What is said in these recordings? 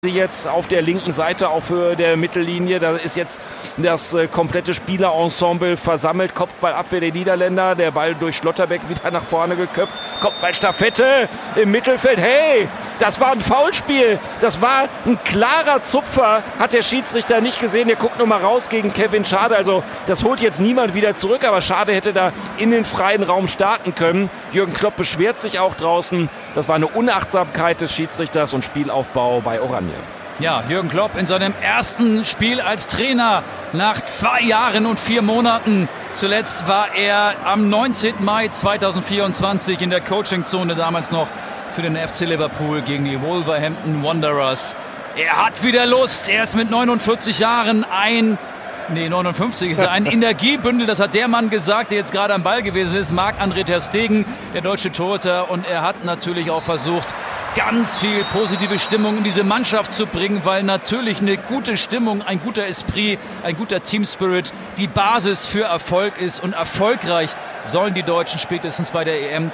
Jetzt auf der linken Seite auf Höhe der Mittellinie, da ist jetzt das komplette Spielerensemble versammelt. Kopfballabwehr der Niederländer, der Ball durch Schlotterbeck wieder nach vorne geköpft. Kopfballstaffette im Mittelfeld. Hey, das war ein Foulspiel, das war ein klarer Zupfer, hat der Schiedsrichter nicht gesehen. Der guckt nochmal raus gegen Kevin Schade, also das holt jetzt niemand wieder zurück, aber Schade hätte da in den freien Raum starten können. Jürgen Klopp beschwert sich auch draußen, das war eine Unachtsamkeit des Schiedsrichters und Spielaufbau bei Oranje. Ja, Jürgen Klopp in seinem ersten Spiel als Trainer nach 2 Jahren und 4 Monaten. Zuletzt war er am 19. Mai 2024 in der Coachingzone, damals noch für den FC Liverpool gegen die Wolverhampton Wanderers. Er hat wieder Lust, er ist mit 49 Jahren 59 ist er, ein Energiebündel, das hat der Mann gesagt, der jetzt gerade am Ball gewesen ist, Marc-André ter Stegen, der deutsche Torhüter. Und er hat natürlich auch versucht, ganz viel positive Stimmung in diese Mannschaft zu bringen, weil natürlich eine gute Stimmung, ein guter Esprit, ein guter Teamspirit die Basis für Erfolg ist. Und erfolgreich sollen die Deutschen spätestens bei der EM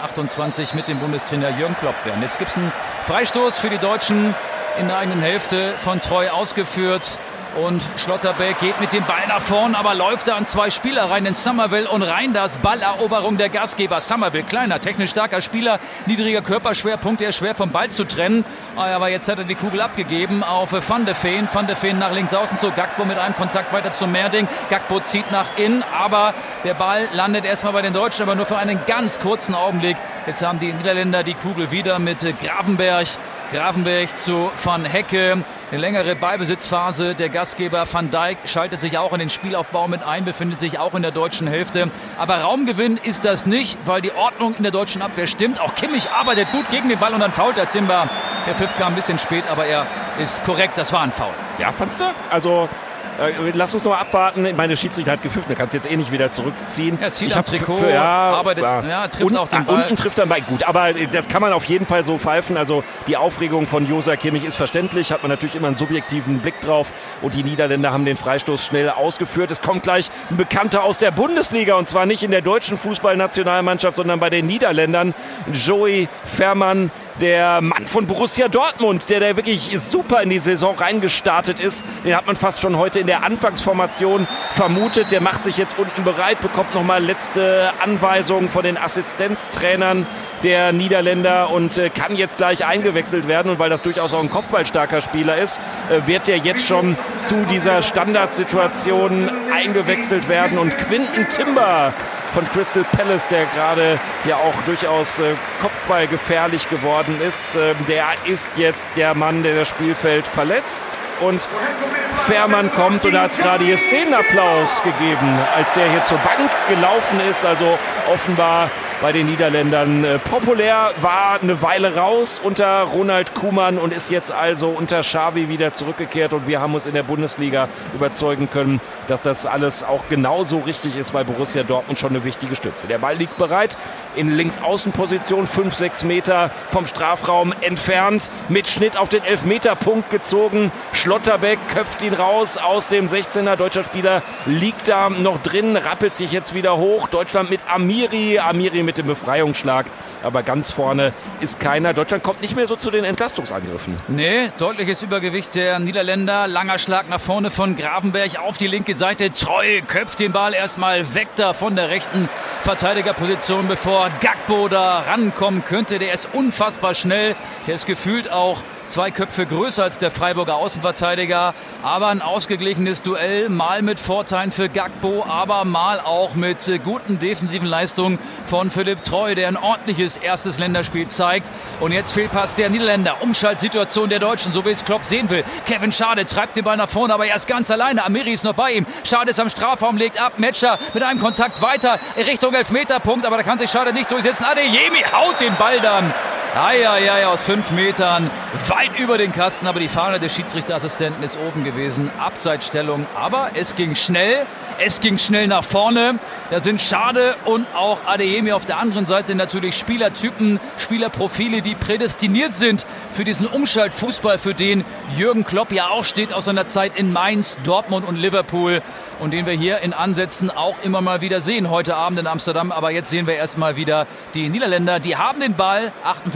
2028 mit dem Bundestrainer Jürgen Klopp werden. Jetzt gibt es einen Freistoß für die Deutschen in der eigenen Hälfte von Treu ausgeführt. Und Schlotterbeck geht mit dem Ball nach vorn, aber läuft da an 2 Spieler rein, in Summerville und Reinders. Balleroberung der Gastgeber. Summerville, kleiner, technisch starker Spieler, niedriger Körperschwerpunkt, der ist schwer vom Ball zu trennen. Aber jetzt hat er die Kugel abgegeben auf Van de Ven. Van de Ven nach links außen zu Gakpo mit einem Kontakt weiter zu Merding. Gakpo zieht nach innen, aber der Ball landet erstmal bei den Deutschen, aber nur für einen ganz kurzen Augenblick. Jetzt haben die Niederländer die Kugel wieder mit Gravenberch. Gravenberch zu Van Hecke. Eine längere Ballbesitzphase. Der Gastgeber Van Dijk schaltet sich auch in den Spielaufbau mit ein, befindet sich auch in der deutschen Hälfte. Aber Raumgewinn ist das nicht, weil die Ordnung in der deutschen Abwehr stimmt. Auch Kimmich arbeitet gut gegen den Ball und dann fault der Timber. Der Pfiff kam ein bisschen spät, aber er ist korrekt. Das war ein Foul. Ja, fandst du? Also lass uns noch mal abwarten. Meine Schiedsrichter hat gepfiffen, der kann es jetzt eh nicht wieder zurückziehen. Er zieht am Trikot, arbeitet, trifft auch den Ball. Unten trifft er mal gut, aber das kann man auf jeden Fall so pfeifen. Also die Aufregung von Josa Kimmich ist verständlich, hat man natürlich immer einen subjektiven Blick drauf. Und die Niederländer haben den Freistoß schnell ausgeführt. Es kommt gleich ein Bekannter aus der Bundesliga, und zwar nicht in der deutschen Fußballnationalmannschaft, sondern bei den Niederländern. Joey Veerman, der Mann von Borussia Dortmund, der wirklich super in die Saison reingestartet ist. Den hat man fast schon heute in der Anfangsformation vermutet. Der macht sich jetzt unten bereit, bekommt nochmal letzte Anweisungen von den Assistenztrainern der Niederländer und kann jetzt gleich eingewechselt werden. Und weil das durchaus auch ein kopfballstarker Spieler ist, wird der jetzt schon zu dieser Standardsituation eingewechselt werden. Und Quinten Timber von Crystal Palace, der gerade ja auch durchaus kopfballgefährlich geworden ist, der ist jetzt der Mann, der das Spielfeld verlässt. Und Veerman kommt, und da hat es gerade hier Szenenapplaus gegeben, als der hier zur Bank gelaufen ist. Also offenbar bei den Niederländern populär, war eine Weile raus unter Ronald Koeman und ist jetzt also unter Xavi wieder zurückgekehrt. Und wir haben uns in der Bundesliga überzeugen können, dass das alles auch genauso richtig ist, bei Borussia Dortmund schon eine wichtige Stütze. Der Ball liegt bereit in Linksaußenposition, 5-6 Meter vom Strafraum entfernt, mit Schnitt auf den Elfmeterpunkt gezogen. Schlotterbeck köpft ihn raus aus dem 16er. Deutscher Spieler liegt da noch drin, rappelt sich jetzt wieder hoch. Deutschland mit Amiri mit dem Befreiungsschlag, aber ganz vorne ist keiner. Deutschland kommt nicht mehr so zu den Entlastungsangriffen. Nee, deutliches Übergewicht der Niederländer. Langer Schlag nach vorne von Gravenberch auf die linke Seite. Treu köpft den Ball erstmal weg da von der rechten Verteidigerposition, bevor Gakpo da rankommen könnte. Der ist unfassbar schnell. Der ist gefühlt auch 2 Köpfe größer als der Freiburger Außenverteidiger. Aber ein ausgeglichenes Duell, mal mit Vorteilen für Gakpo, aber mal auch mit guten defensiven Leistungen von Philipp Treu, der ein ordentliches erstes Länderspiel zeigt. Und jetzt Fehlpass der Niederländer. Umschaltsituation der Deutschen, so wie es Klopp sehen will. Kevin Schade treibt den Ball nach vorne, aber er ist ganz alleine. Amiri ist noch bei ihm. Schade ist am Strafraum, legt ab. Metscher mit einem Kontakt weiter Richtung Elfmeterpunkt, aber da kann sich Schade nicht durchsetzen. Adeyemi haut den Ball dann aus 5 Metern weit über den Kasten, aber die Fahne des Schiedsrichterassistenten ist oben gewesen. Abseitsstellung, aber es ging schnell nach vorne. Da sind Schade und auch Adeyemi auf der anderen Seite natürlich Spielertypen, Spielerprofile, die prädestiniert sind für diesen Umschaltfußball, für den Jürgen Klopp ja auch steht aus seiner Zeit in Mainz, Dortmund und Liverpool und den wir hier in Ansätzen auch immer mal wieder sehen, heute Abend in Amsterdam. Aber jetzt sehen wir erstmal wieder die Niederländer, die haben den Ball, 58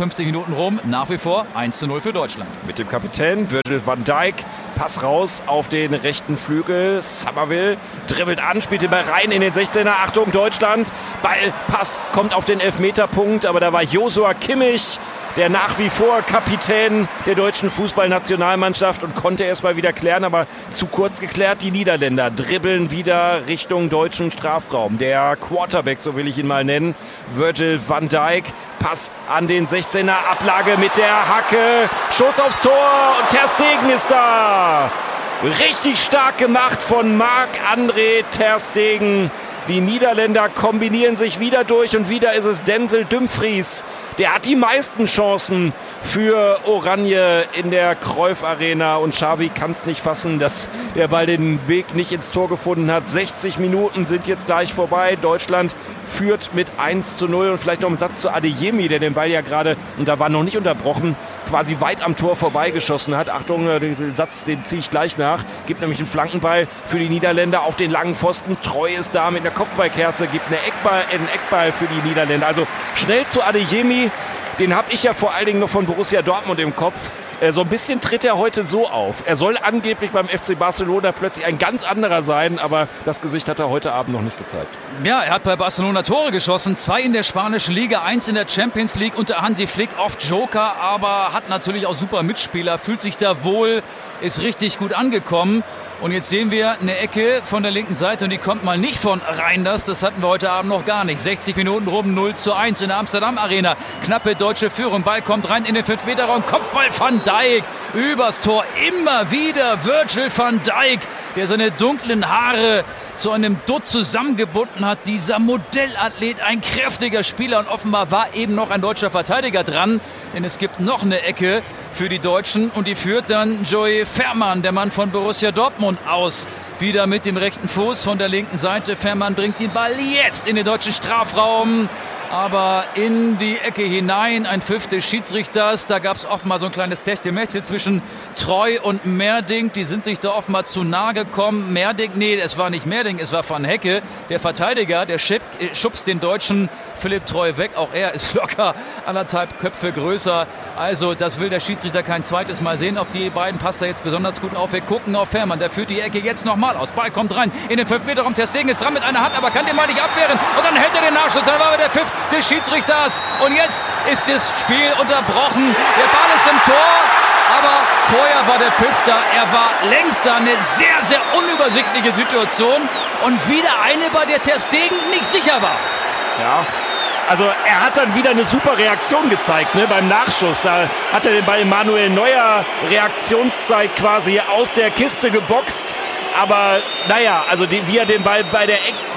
52 Minuten rum. Nach wie vor 1:0 für Deutschland. Mit dem Kapitän Virgil van Dijk. Pass raus auf den rechten Flügel. Summerville dribbelt an, spielt den Ball rein in den 16er. Achtung, Deutschland. Ballpass kommt auf den Elfmeterpunkt, aber da war Joshua Kimmich, der nach wie vor Kapitän der deutschen Fußballnationalmannschaft, und konnte erst mal wieder klären, aber zu kurz geklärt. Die Niederländer dribbeln wieder Richtung deutschen Strafraum. Der Quarterback, so will ich ihn mal nennen, Virgil van Dijk. Pass an den 16er, Ablage mit der Hacke, Schuss aufs Tor und Ter Stegen ist da. Richtig stark gemacht von Marc-André Ter Stegen. Die Niederländer kombinieren sich wieder durch und wieder ist es Denzel Dumfries. Der hat die meisten Chancen für Oranje in der Cruyff Arena und Xavi kann es nicht fassen, dass der Ball den Weg nicht ins Tor gefunden hat. 60 Minuten sind jetzt gleich vorbei. Deutschland führt mit 1:0 und vielleicht noch ein Satz zu Adeyemi, der den Ball ja gerade, und da war noch nicht unterbrochen, quasi weit am Tor vorbeigeschossen hat. Achtung, den Satz, den ziehe ich gleich nach. Gibt nämlich einen Flankenball für die Niederländer auf den langen Pfosten. Treu ist da mit einer Kopfballkerze, gibt einen Eckball für die Niederländer. Also schnell zu Adeyemi. Den habe ich ja vor allen Dingen noch von Borussia Dortmund im Kopf. So ein bisschen tritt er heute so auf. Er soll angeblich beim FC Barcelona plötzlich ein ganz anderer sein, aber das Gesicht hat er heute Abend noch nicht gezeigt. Ja, er hat bei Barcelona Tore geschossen, 2 in der spanischen Liga, 1 in der Champions League unter Hansi Flick, oft Joker, aber hat natürlich auch super Mitspieler, fühlt sich da wohl, ist richtig gut angekommen. Und jetzt sehen wir eine Ecke von der linken Seite und die kommt mal nicht von Reinders. Das hatten wir heute Abend noch gar nicht. 60 Minuten rum, 0:1 in der Amsterdam Arena. Knappe deutsche Führung. Ball kommt rein in den 5-Meter-Raum. Kopfball Van Dijk. Übers Tor immer wieder Virgil van Dijk, der seine dunklen Haare zu einem Dutt zusammengebunden hat. Dieser Modellathlet, ein kräftiger Spieler, und offenbar war eben noch ein deutscher Verteidiger dran, denn es gibt noch eine Ecke für die Deutschen und die führt dann Joey Veerman, der Mann von Borussia Dortmund, aus. Wieder mit dem rechten Fuß von der linken Seite. Veerman bringt den Ball jetzt in den deutschen Strafraum, aber in die Ecke hinein. Ein Pfiff des Schiedsrichters. Da gab es offenbar so ein kleines Techtelmechtel zwischen Treu und Merding. Die sind sich da offenbar zu nahe gekommen. Es war nicht Merding, es war Van Hecke. Der Verteidiger, der schubst den Deutschen Philipp Treu weg. Auch er ist locker 1,5 Köpfe größer. Also das will der Schiedsrichter kein zweites Mal sehen. Auf die beiden passt er jetzt besonders gut auf. Wir gucken auf Veerman. Der führt die Ecke jetzt nochmal aus. Ball kommt rein in den 5-Meter-Raum. Ter Stegen ist dran mit einer Hand, aber kann den mal nicht abwehren. Und dann hält er den Nachschuss. Dann war aber der Pfiff des Schiedsrichters. Und jetzt ist das Spiel unterbrochen. Der Ball ist im Tor. Aber vorher war der Pfiff da. Er war längst da. Eine sehr, sehr unübersichtliche Situation. Und wieder eine, bei der Ter Stegen nicht sicher war. Ja, also er hat dann wieder eine super Reaktion gezeigt, ne, beim Nachschuss. Da hat er den Ball Manuel Neuer Reaktionszeit quasi aus der Kiste geboxt. Aber naja, also wie er den Ball bei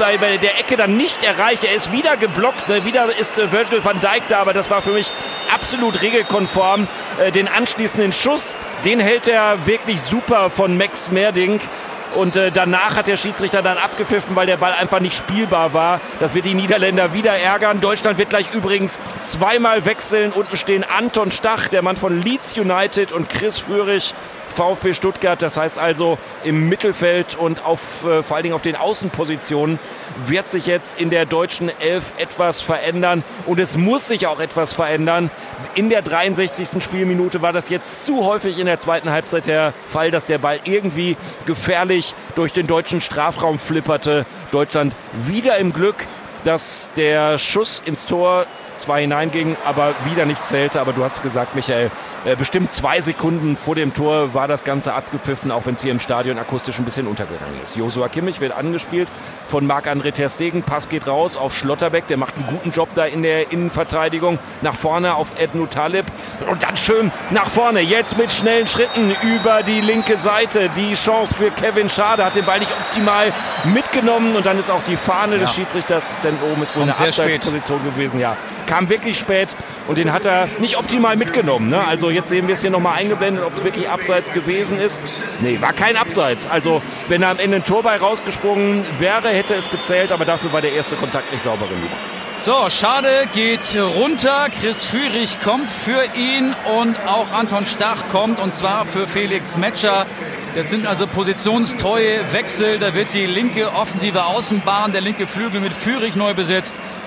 der Ecke dann nicht erreicht. Er ist wieder geblockt, ne? Wieder ist Virgil van Dijk da, aber das war für mich absolut regelkonform. Den anschließenden Schuss, den hält er wirklich super von Max Merding. Und danach hat der Schiedsrichter dann abgepfiffen, weil der Ball einfach nicht spielbar war. Das wird die Niederländer wieder ärgern. Deutschland wird gleich übrigens zweimal wechseln. Unten stehen Anton Stach, der Mann von Leeds United, und Chris Führig, VfB Stuttgart. Das heißt also, im Mittelfeld und vor allen Dingen auf den Außenpositionen wird sich jetzt in der deutschen Elf etwas verändern. Und es muss sich auch etwas verändern. In der 63. Spielminute war das jetzt zu häufig in der zweiten Halbzeit der Fall, dass der Ball irgendwie gefährlich durch den deutschen Strafraum flipperte. Deutschland wieder im Glück, dass der Schuss ins Tor zwar hineinging, aber wieder nicht zählte. Aber du hast gesagt, Michael, bestimmt 2 Sekunden vor dem Tor war das Ganze abgepfiffen, auch wenn es hier im Stadion akustisch ein bisschen untergegangen ist. Joshua Kimmich wird angespielt von Marc-André Ter Stegen. Pass geht raus auf Schlotterbeck, der macht einen guten Job da in der Innenverteidigung. Nach vorne auf Ednu Talib und dann schön nach vorne. Jetzt mit schnellen Schritten über die linke Seite. Die Chance für Kevin Schade, hat den Ball nicht optimal mitgenommen und dann ist auch die Fahne des Schiedsrichters, denn oben ist wohl eine Abseitsposition gewesen. Ja, kam wirklich spät und den hat er nicht optimal mitgenommen. Ne? Also jetzt sehen wir es hier nochmal eingeblendet, ob es wirklich Abseits gewesen ist. Nee, war kein Abseits. Also wenn da am Ende ein Tor bei rausgesprungen wäre, hätte es gezählt, aber dafür war der erste Kontakt nicht sauber genug. So, Schade geht runter, Chris Führig kommt für ihn und auch Anton Stach kommt, und zwar für Felix Metscher. Das sind also positionstreue Wechsel, da wird die linke offensive Außenbahn, der linke Flügel mit Führig neu besetzt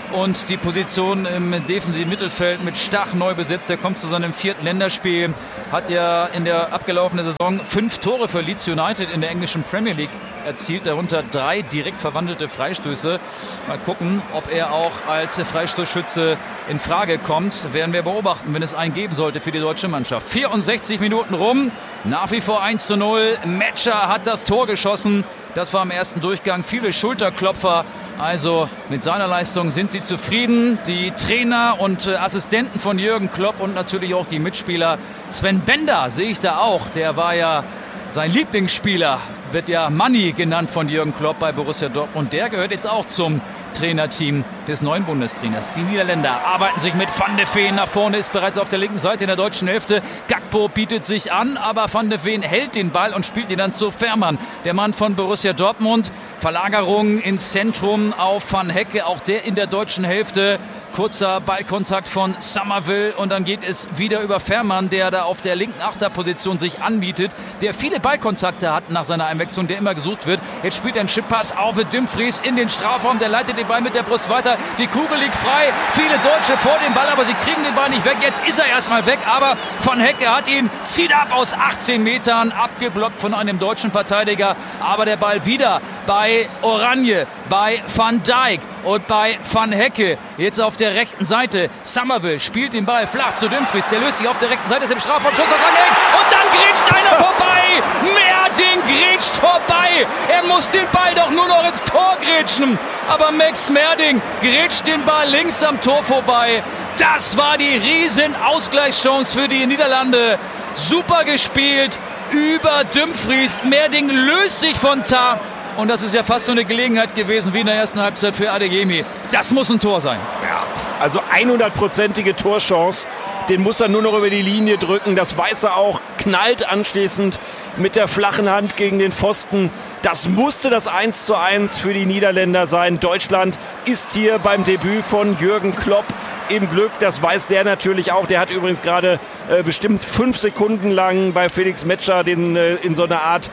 und die Position im defensiven Mittelfeld mit Stach neu besetzt. Der kommt zu seinem 4. Länderspiel, hat ja in der abgelaufenen Saison 5 Tore für Leeds United in der englischen Premier League erzielt, darunter 3 direkt verwandelte Freistöße. Mal gucken, ob er auch als Freistoßschütze in Frage kommt. Werden wir beobachten, wenn es einen geben sollte für die deutsche Mannschaft. 64 Minuten rum, nach wie vor 1:0. Metscher hat das Tor geschossen. Das war im ersten Durchgang. Viele Schulterklopfer. Also mit seiner Leistung sind sie zufrieden. Die Trainer und Assistenten von Jürgen Klopp und natürlich auch die Mitspieler. Sven Bender sehe ich da auch. Der war ja sein Lieblingsspieler, wird ja Manni genannt von Jürgen Klopp bei Borussia Dortmund. Der gehört jetzt auch zum Trainerteam des neuen Bundestrainers. Die Niederländer arbeiten sich mit Van de Ven nach vorne, ist bereits auf der linken Seite in der deutschen Hälfte. Gakpo bietet sich an, aber Van de Ven hält den Ball und spielt ihn dann zu Fährmann. Der Mann von Borussia Dortmund. Verlagerung ins Zentrum auf Van Hecke, auch der in der deutschen Hälfte. Kurzer Ballkontakt von Summerville und dann geht es wieder über Fährmann, der da auf der linken Achterposition sich anbietet, der viele Ballkontakte hat nach seiner Einwechslung, der immer gesucht wird. Jetzt spielt er einen Chippass auf Dumfries in den Strafraum, der leitet den Ball mit der Brust weiter. Die Kugel liegt frei, viele Deutsche vor dem Ball, aber sie kriegen den Ball nicht weg. Jetzt ist er erstmal weg, aber Van Hecke hat ihn, zieht ab aus 18 Metern, abgeblockt von einem deutschen Verteidiger, aber der Ball wieder bei Oranje, bei Van Dijk und bei Van Hecke. Jetzt auf der rechten Seite. Summerville spielt den Ball flach zu Dumfries. Der löst sich auf der rechten Seite, ist im Strafraum, Schuss auf Van Hecke und dann grätscht einer vorbei. Merding grätscht vorbei. Er muss den Ball doch nur noch ins Tor grätschen. Aber Max Merding grätscht den Ball links am Tor vorbei. Das war die riesen Ausgleichschance für die Niederlande. Super gespielt über Dumfries. Merding löst sich von Tah. Und das ist ja fast so eine Gelegenheit gewesen wie in der ersten Halbzeit für Adeyemi. Das muss ein Tor sein. Ja, also 100%ige Torchance. Den muss er nur noch über die Linie drücken. Das weiß er auch. Knallt anschließend mit der flachen Hand gegen den Pfosten. Das musste das 1:1 für die Niederländer sein. Deutschland ist hier beim Debüt von Jürgen Klopp im Glück. Das weiß der natürlich auch. Der hat übrigens gerade bestimmt 5 Sekunden lang bei Felix Metscher den in so einer Art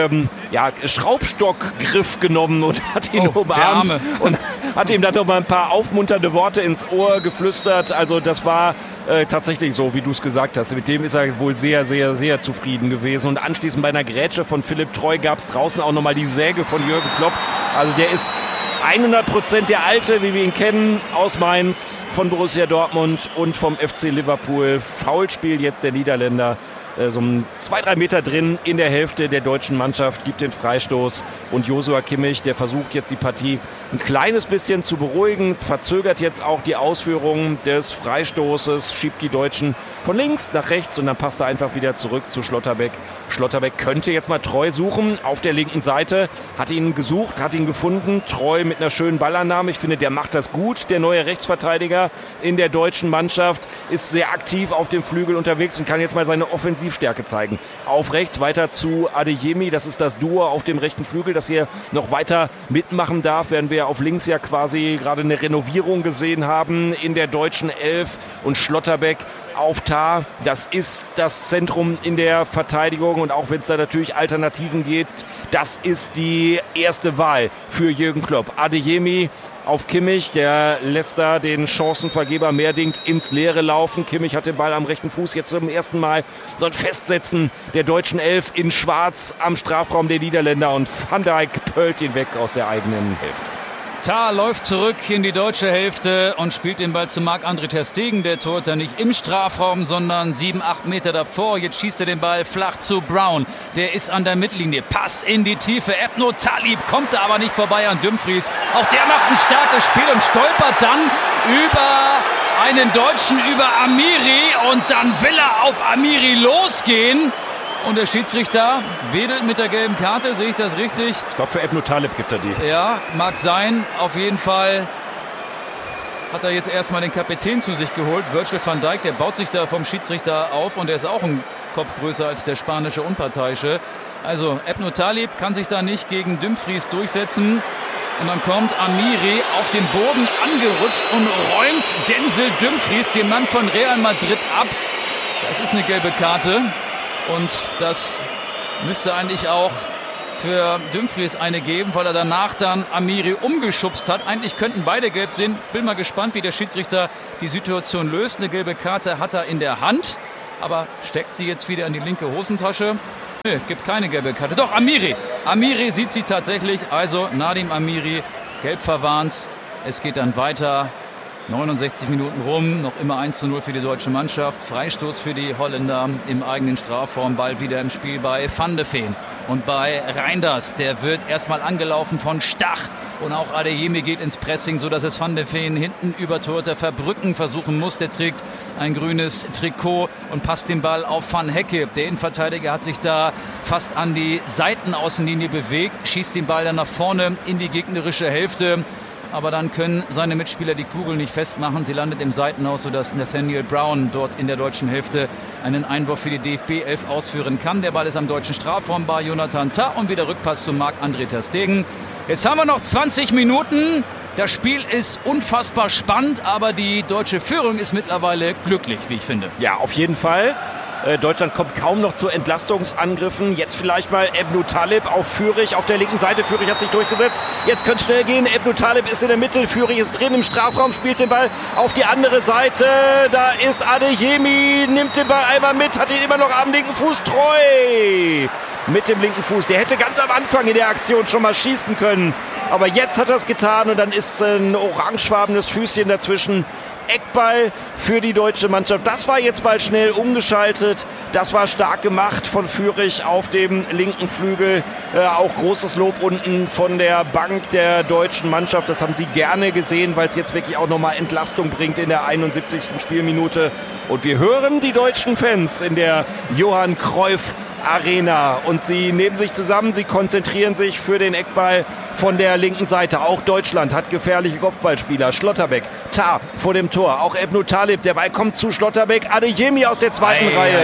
Schraubstockgriff genommen und hat ihn umarmt und hat ihm dann noch mal ein paar aufmunternde Worte ins Ohr geflüstert. Also das war tatsächlich so, wie du es gesagt hast. Mit dem ist er wohl sehr, sehr, sehr zufrieden gewesen. Und anschließend bei einer Grätsche von Philipp Treu gab es draußen auch nochmal die Säge von Jürgen Klopp. Also der ist 100% der Alte, wie wir ihn kennen, aus Mainz, von Borussia Dortmund und vom FC Liverpool. Foulspiel jetzt der Niederländer. So 2-3 Meter drin in der Hälfte der deutschen Mannschaft, gibt den Freistoß und Joshua Kimmich, der versucht jetzt die Partie ein kleines bisschen zu beruhigen, verzögert jetzt auch die Ausführung des Freistoßes, schiebt die Deutschen von links nach rechts und dann passt er einfach wieder zurück zu Schlotterbeck. Schlotterbeck könnte jetzt mal Treu suchen auf der linken Seite, hat ihn gesucht, hat ihn gefunden, Treu mit einer schönen Ballannahme, ich finde, der macht das gut, der neue Rechtsverteidiger in der deutschen Mannschaft, ist sehr aktiv auf dem Flügel unterwegs und kann jetzt mal seine Offensivstärke zeigen. Auf rechts weiter zu Adeyemi, das ist das Duo auf dem rechten Flügel, das hier noch weiter mitmachen darf, während wir auf links ja quasi gerade eine Renovierung gesehen haben in der deutschen Elf und Schlotterbeck auf Tah, das ist das Zentrum in der Verteidigung und auch wenn es da natürlich Alternativen gibt, das ist die erste Wahl für Jürgen Klopp. Adeyemi auf Kimmich, der lässt da den Chancenvergeber Merding ins Leere laufen. Kimmich hat den Ball am rechten Fuß, jetzt zum ersten Mal so ein Festsetzen der deutschen Elf in Schwarz am Strafraum der Niederländer und Van Dijk pölt ihn weg aus der eigenen Hälfte. Tah läuft zurück in die deutsche Hälfte und spielt den Ball zu Marc-André ter Stegen. Der Torhüter nicht im Strafraum, sondern 7-8 Meter davor. Jetzt schießt er den Ball flach zu Brown. Der ist an der Mittellinie. Pass in die Tiefe. Ebno Talib kommt da aber nicht vorbei an Dumfries. Auch der macht ein starkes Spiel und stolpert dann über einen Deutschen, über Amiri. Und dann will er auf Amiri losgehen. Und der Schiedsrichter wedelt mit der gelben Karte, sehe ich das richtig? Ich glaube, für Ebno Talib gibt er die. Ja, mag sein. Auf jeden Fall hat er jetzt erstmal den Kapitän zu sich geholt. Virgil van Dijk, der baut sich da vom Schiedsrichter auf und der ist auch ein Kopf größer als der spanische Unparteiische. Also Ebno Talib kann sich da nicht gegen Dumfries durchsetzen. Und dann kommt Amiri auf den Boden angerutscht und räumt Denzel Dumfries, den Mann von Real Madrid, ab. Das ist eine gelbe Karte. Und das müsste eigentlich auch für Dumfries eine geben, weil er danach dann Amiri umgeschubst hat. Eigentlich könnten beide gelb sehen. Bin mal gespannt, wie der Schiedsrichter die Situation löst. Eine gelbe Karte hat er in der Hand, aber steckt sie jetzt wieder in die linke Hosentasche. Nö, gibt keine gelbe Karte. Doch, Amiri. Amiri sieht sie tatsächlich. Also Nadim Amiri, gelb verwarnt. Es geht dann weiter. 69 Minuten rum, noch immer 1:0 für die deutsche Mannschaft. Freistoß für die Holländer im eigenen Strafraum. Ball wieder im Spiel bei Van de Ven. Und bei Reinders, der wird erstmal angelaufen von Stach. Und auch Adeyemi geht ins Pressing, sodass es Van de Ven hinten über Torhüter Verbrücken versuchen muss. Der trägt ein grünes Trikot und passt den Ball auf Van Hecke. Der Innenverteidiger hat sich da fast an die Seitenaußenlinie bewegt, schießt den Ball dann nach vorne in die gegnerische Hälfte. Aber dann können seine Mitspieler die Kugel nicht festmachen. Sie landet im Seitenhaus, sodass Nathaniel Brown dort in der deutschen Hälfte einen Einwurf für die DFB 11 ausführen kann. Der Ball ist am deutschen Strafraum bei Jonathan Tah und wieder Rückpass zu Marc-André ter Stegen. Jetzt haben wir noch 20 Minuten. Das Spiel ist unfassbar spannend, aber die deutsche Führung ist mittlerweile glücklich, wie ich finde. Ja, auf jeden Fall. Deutschland kommt kaum noch zu Entlastungsangriffen. Jetzt vielleicht mal Ebnou Taleb auf Führig auf der linken Seite. Führig hat sich durchgesetzt. Jetzt könnte es schnell gehen. Ebnou Taleb ist in der Mitte. Führig ist drin im Strafraum, spielt den Ball auf die andere Seite. Da ist Adeyemi, nimmt den Ball einmal mit, hat ihn immer noch am linken Fuß. Treu mit dem linken Fuß. Der hätte ganz am Anfang in der Aktion schon mal schießen können. Aber jetzt hat er es getan und dann ist ein orangefarbenes Füßchen dazwischen. Eckball für die deutsche Mannschaft. Das war jetzt mal schnell umgeschaltet. Das war stark gemacht von Führig auf dem linken Flügel. Auch großes Lob unten von der Bank der deutschen Mannschaft. Das haben sie gerne gesehen, weil es jetzt wirklich auch nochmal Entlastung bringt in der 71. Spielminute. Und wir hören die deutschen Fans in der Johann Cruyff Arena und sie nehmen sich zusammen, sie konzentrieren sich für den Eckball von der linken Seite. Auch Deutschland hat gefährliche Kopfballspieler. Schlotterbeck, Tah vor dem Tor, auch Ebnou Taleb, der Ball kommt zu Schlotterbeck, Adeyemi aus der zweiten Reihe.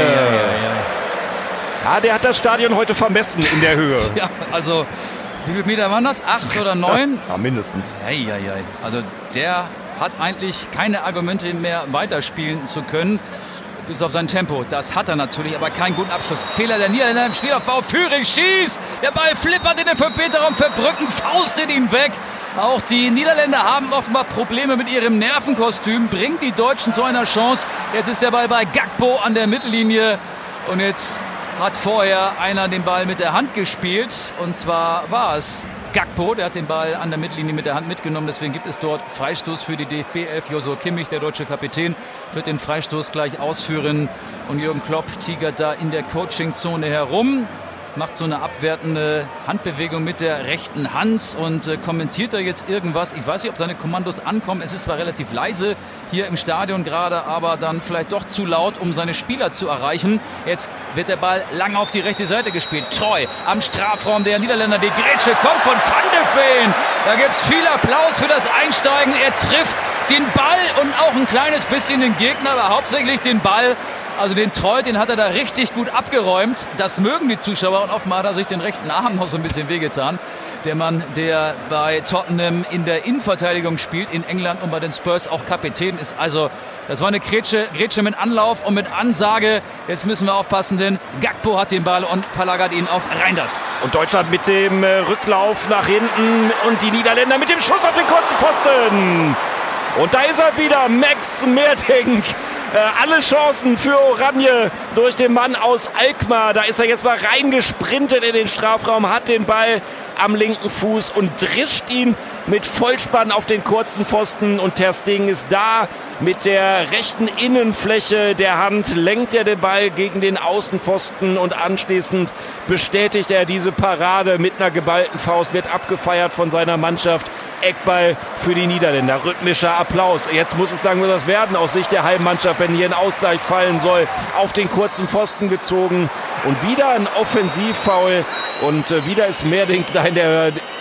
Ja, der hat das Stadion heute vermessen in der Höhe. Ja, also wie viele Meter waren das? 8 oder 9? Ja, mindestens. Also der hat eigentlich keine Argumente mehr weiterspielen zu können. Bis auf sein Tempo. Das hat er natürlich, aber keinen guten Abschluss. Fehler der Niederländer im Spielaufbau. Führig schießt. Der Ball flippert in den 5-Meter-Raum. Verbrücken faustet ihn weg. Auch die Niederländer haben offenbar Probleme mit ihrem Nervenkostüm. Bringt die Deutschen zu einer Chance. Jetzt ist der Ball bei Gakpo an der Mittellinie. Und jetzt hat vorher einer den Ball mit der Hand gespielt. Und zwar war es Gakpo, der hat den Ball an der Mittellinie mit der Hand mitgenommen. Deswegen gibt es dort Freistoß für die DFB 11. Joshua Kimmich, der deutsche Kapitän, wird den Freistoß gleich ausführen. Und Jürgen Klopp tigert da in der Coachingzone herum, macht so eine abwertende Handbewegung mit der rechten Hand und kommentiert da jetzt irgendwas. Ich weiß nicht, ob seine Kommandos ankommen. Es ist zwar relativ leise hier im Stadion gerade, aber dann vielleicht doch zu laut, um seine Spieler zu erreichen. Jetzt wird der Ball lang auf die rechte Seite gespielt. Treu am Strafraum der Niederländer. Die Grätsche kommt von Van de Ven. Da gibt es viel Applaus für das Einsteigen. Er trifft den Ball und auch ein kleines bisschen den Gegner, aber hauptsächlich den Ball. Also den Treu, den hat er da richtig gut abgeräumt. Das mögen die Zuschauer und offenbar hat er sich den rechten Arm noch so ein bisschen wehgetan. Der Mann, der bei Tottenham in der Innenverteidigung spielt, in England und bei den Spurs auch Kapitän ist. Also das war eine Grätsche mit Anlauf und mit Ansage. Jetzt müssen wir aufpassen, denn Gakpo hat den Ball und verlagert ihn auf Reinders. Und Deutschland mit dem Rücklauf nach hinten und die Niederländer mit dem Schuss auf den kurzen Pfosten. Und da ist er wieder, Max Meerdink. Alle Chancen für Oranje durch den Mann aus Alkmaar. Da ist er jetzt mal reingesprintet in den Strafraum, hat den Ball am linken Fuß und drischt ihn mit Vollspann auf den kurzen Pfosten. Und ter Stegen ist da mit der rechten Innenfläche der Hand, lenkt er den Ball gegen den Außenpfosten und anschließend bestätigt er diese Parade mit einer geballten Faust, wird abgefeiert von seiner Mannschaft. Eckball für die Niederländer. Rhythmischer Applaus. Jetzt muss es langsam was werden aus Sicht der Heimmannschaft, wenn hier ein Ausgleich fallen soll. Auf den kurzen Pfosten gezogen. Und wieder ein Offensivfoul. Und wieder ist Meerdink da in der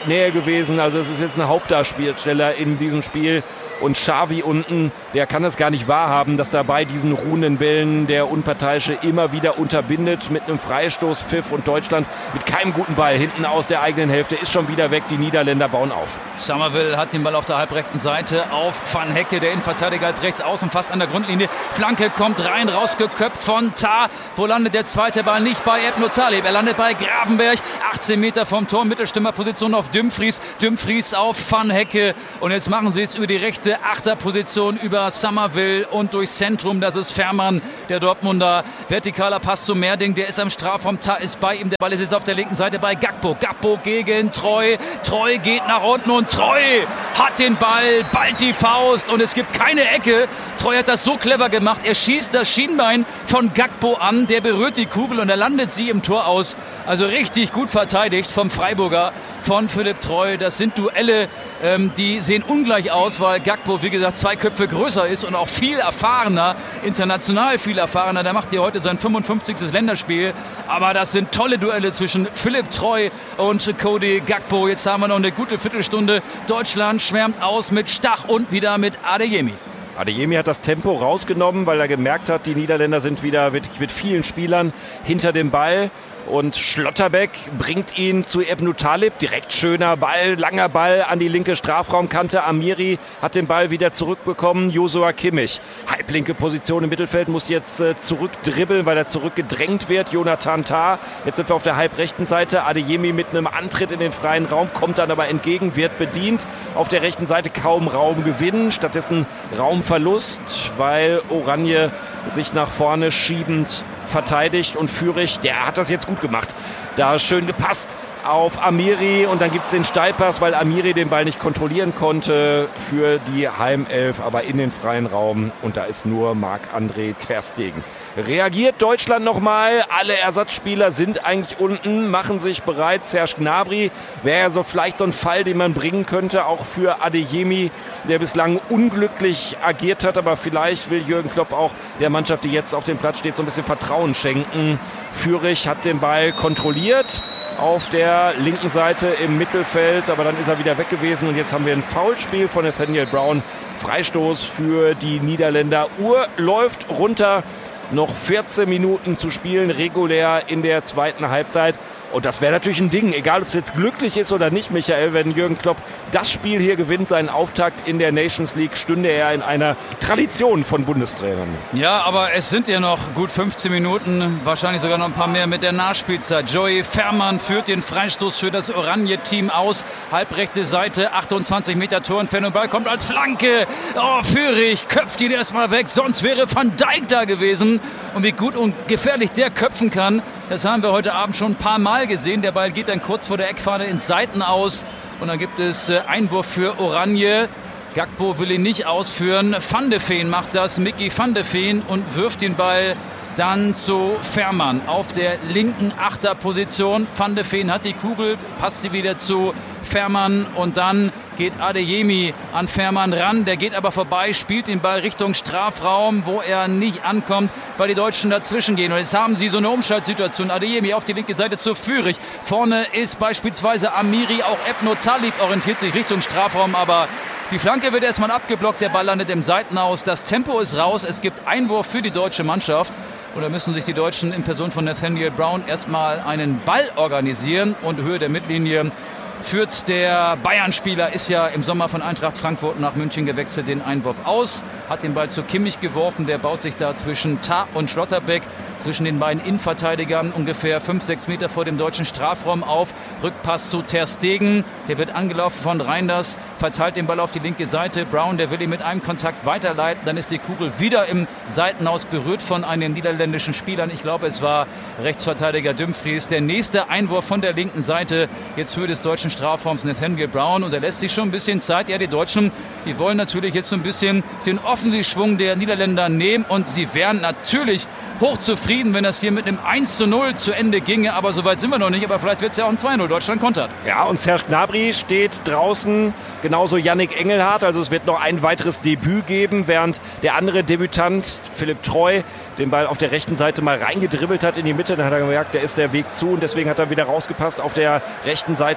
Nähe gewesen. Also es ist jetzt ein Hauptdarsteller in diesem Spiel. Und Xavi unten, der kann es gar nicht wahrhaben, dass da bei diesen ruhenden Bällen der Unparteiische immer wieder unterbindet mit einem Freistoßpfiff und Deutschland mit keinem guten Ball hinten aus der eigenen Hälfte ist schon wieder weg. Die Niederländer bauen auf. Summerville hat den Ball auf der halbrechten Seite auf Van Hecke, der Innenverteidiger als rechts außen, fast an der Grundlinie. Flanke kommt rein, rausgeköpft von Tah. Wo landet der zweite Ball? Nicht bei Ebno Talib. Er landet bei Gravenberch. 18 Meter vom Tor, Mittelstürmerposition auf Dumfries. Dumfries auf Van Hecke. Und jetzt machen sie es über die rechte Achterposition über Summerville und durchs Zentrum. Das ist Fährmann, der Dortmunder. Vertikaler Pass zu Merding, der ist am Strafraum. Tah ist bei ihm. Der Ball ist jetzt auf der linken Seite bei Gakpo. Gakpo gegen Treu. Treu geht nach unten und Treu hat den Ball, ballt die Faust und es gibt keine Ecke. Treu hat das so clever gemacht. Er schießt das Schienbein von Gakpo an. Der berührt die Kugel und er landet sie im Tor aus. Also richtig gut verteidigt vom Freiburger, von Philipp Treu. Das sind Duelle, die sehen ungleich aus, weil Gakpo, wie gesagt, 2 Köpfe größer ist und auch viel erfahrener, international viel erfahrener. Der macht hier heute sein 55. Länderspiel. Aber das sind tolle Duelle zwischen Philipp Treu und Cody Gakpo. Jetzt haben wir noch eine gute Viertelstunde. Deutschland schwärmt aus mit Stach und wieder mit Adeyemi. Adeyemi hat das Tempo rausgenommen, weil er gemerkt hat, die Niederländer sind wieder mit vielen Spielern hinter dem Ball. Und Schlotterbeck bringt ihn zu Ebno Talib. Direkt schöner Ball, langer Ball an die linke Strafraumkante. Amiri hat den Ball wieder zurückbekommen. Joshua Kimmich, halblinke Position im Mittelfeld, muss jetzt zurückdribbeln, weil er zurückgedrängt wird. Jonathan Tah. Jetzt sind wir auf der halbrechten Seite. Adeyemi mit einem Antritt in den freien Raum, kommt dann aber entgegen, wird bedient. Auf der rechten Seite kaum Raumgewinn, stattdessen Raumverlust, weil Oranje sich nach vorne schiebend verteidigt und Führig, der hat das jetzt gut gemacht. Da schön gepasst auf Amiri und dann gibt es den Steilpass, weil Amiri den Ball nicht kontrollieren konnte für die Heimelf, aber in den freien Raum und da ist nur Marc-André ter Stegen. Reagiert Deutschland nochmal, alle Ersatzspieler sind eigentlich unten, machen sich bereit. Serge Gnabry wäre ja so vielleicht so ein Fall, den man bringen könnte, auch für Adeyemi, der bislang unglücklich agiert hat, aber vielleicht will Jürgen Klopp auch der Mannschaft, die jetzt auf dem Platz steht, so ein bisschen Vertrauen schenken. Führig hat den Ball kontrolliert auf der linken Seite im Mittelfeld, aber dann ist er wieder weg gewesen und jetzt haben wir ein Foulspiel von Nathaniel Brown. Freistoß für die Niederländer. Uhr läuft runter, noch 14 Minuten zu spielen, regulär in der zweiten Halbzeit. Und das wäre natürlich ein Ding, egal ob es jetzt glücklich ist oder nicht, Michael, wenn Jürgen Klopp das Spiel hier gewinnt, seinen Auftakt in der Nations League, stünde er in einer Tradition von Bundestrainern. Ja, aber es sind ja noch gut 15 Minuten, wahrscheinlich sogar noch ein paar mehr mit der Nachspielzeit. Joey Fährmann führt den Freistoß für das Oranje-Team aus. Halbrechte Seite, 28 Meter Torentfernung, Ball kommt als Flanke. Oh, Führig köpft ihn erstmal weg, sonst wäre Van Dijk da gewesen. Und wie gut und gefährlich der köpfen kann, das haben wir heute Abend schon ein paar Mal gesehen. Der Ball geht dann kurz vor der Eckfahne ins Seitenaus und dann gibt es Einwurf für Oranje. Gakpo will ihn nicht ausführen. Van de Ven macht das, Mickey van de Ven, und wirft den Ball dann zu Fährmann auf der linken Achterposition. Van de Ven hat die Kugel, passt sie wieder zu Fährmann und dann geht Adeyemi an Fährmann ran. Der geht aber vorbei, spielt den Ball Richtung Strafraum, wo er nicht ankommt, weil die Deutschen dazwischen gehen. Und jetzt haben sie so eine Umschaltsituation. Adeyemi auf die linke Seite zu Führig. Vorne ist beispielsweise Amiri, auch Ebno Talib orientiert sich Richtung Strafraum, aber die Flanke wird erstmal abgeblockt, der Ball landet im Seitenaus, das Tempo ist raus, es gibt Einwurf für die deutsche Mannschaft. Und da müssen sich die Deutschen in Person von Nathaniel Brown erstmal einen Ball organisieren und Höhe der Mittellinie führt der Bayern-Spieler, ist ja im Sommer von Eintracht Frankfurt nach München gewechselt, den Einwurf aus, hat den Ball zu Kimmich geworfen, der baut sich da zwischen Tah und Schlotterbeck, zwischen den beiden Innenverteidigern ungefähr 5-6 Meter vor dem deutschen Strafraum auf, Rückpass zu ter Stegen, der wird angelaufen von Reinders, verteilt den Ball auf die linke Seite, Brown, der will ihn mit einem Kontakt weiterleiten, dann ist die Kugel wieder im Seitenaus berührt von einem niederländischen Spieler, ich glaube es war Rechtsverteidiger Dumfries, der nächste Einwurf von der linken Seite, jetzt Höhe des deutschen Strafraums Nathaniel Brown, und er lässt sich schon ein bisschen Zeit. Ja, die Deutschen, die wollen natürlich jetzt so ein bisschen den Offensivschwung der Niederländer nehmen und sie wären natürlich hochzufrieden, wenn das hier mit einem 1:0 zu Ende ginge, aber so weit sind wir noch nicht, aber vielleicht wird es ja auch ein 2:0. Deutschland kontert. Ja, und Serge Gnabry steht draußen, genauso Yannick Engelhardt, also es wird noch ein weiteres Debüt geben, während der andere Debütant, Philipp Treu, den Ball auf der rechten Seite mal reingedribbelt hat in die Mitte, dann hat er gemerkt, der ist der Weg zu und deswegen hat er wieder rausgepasst. Auf der rechten Seite war Anton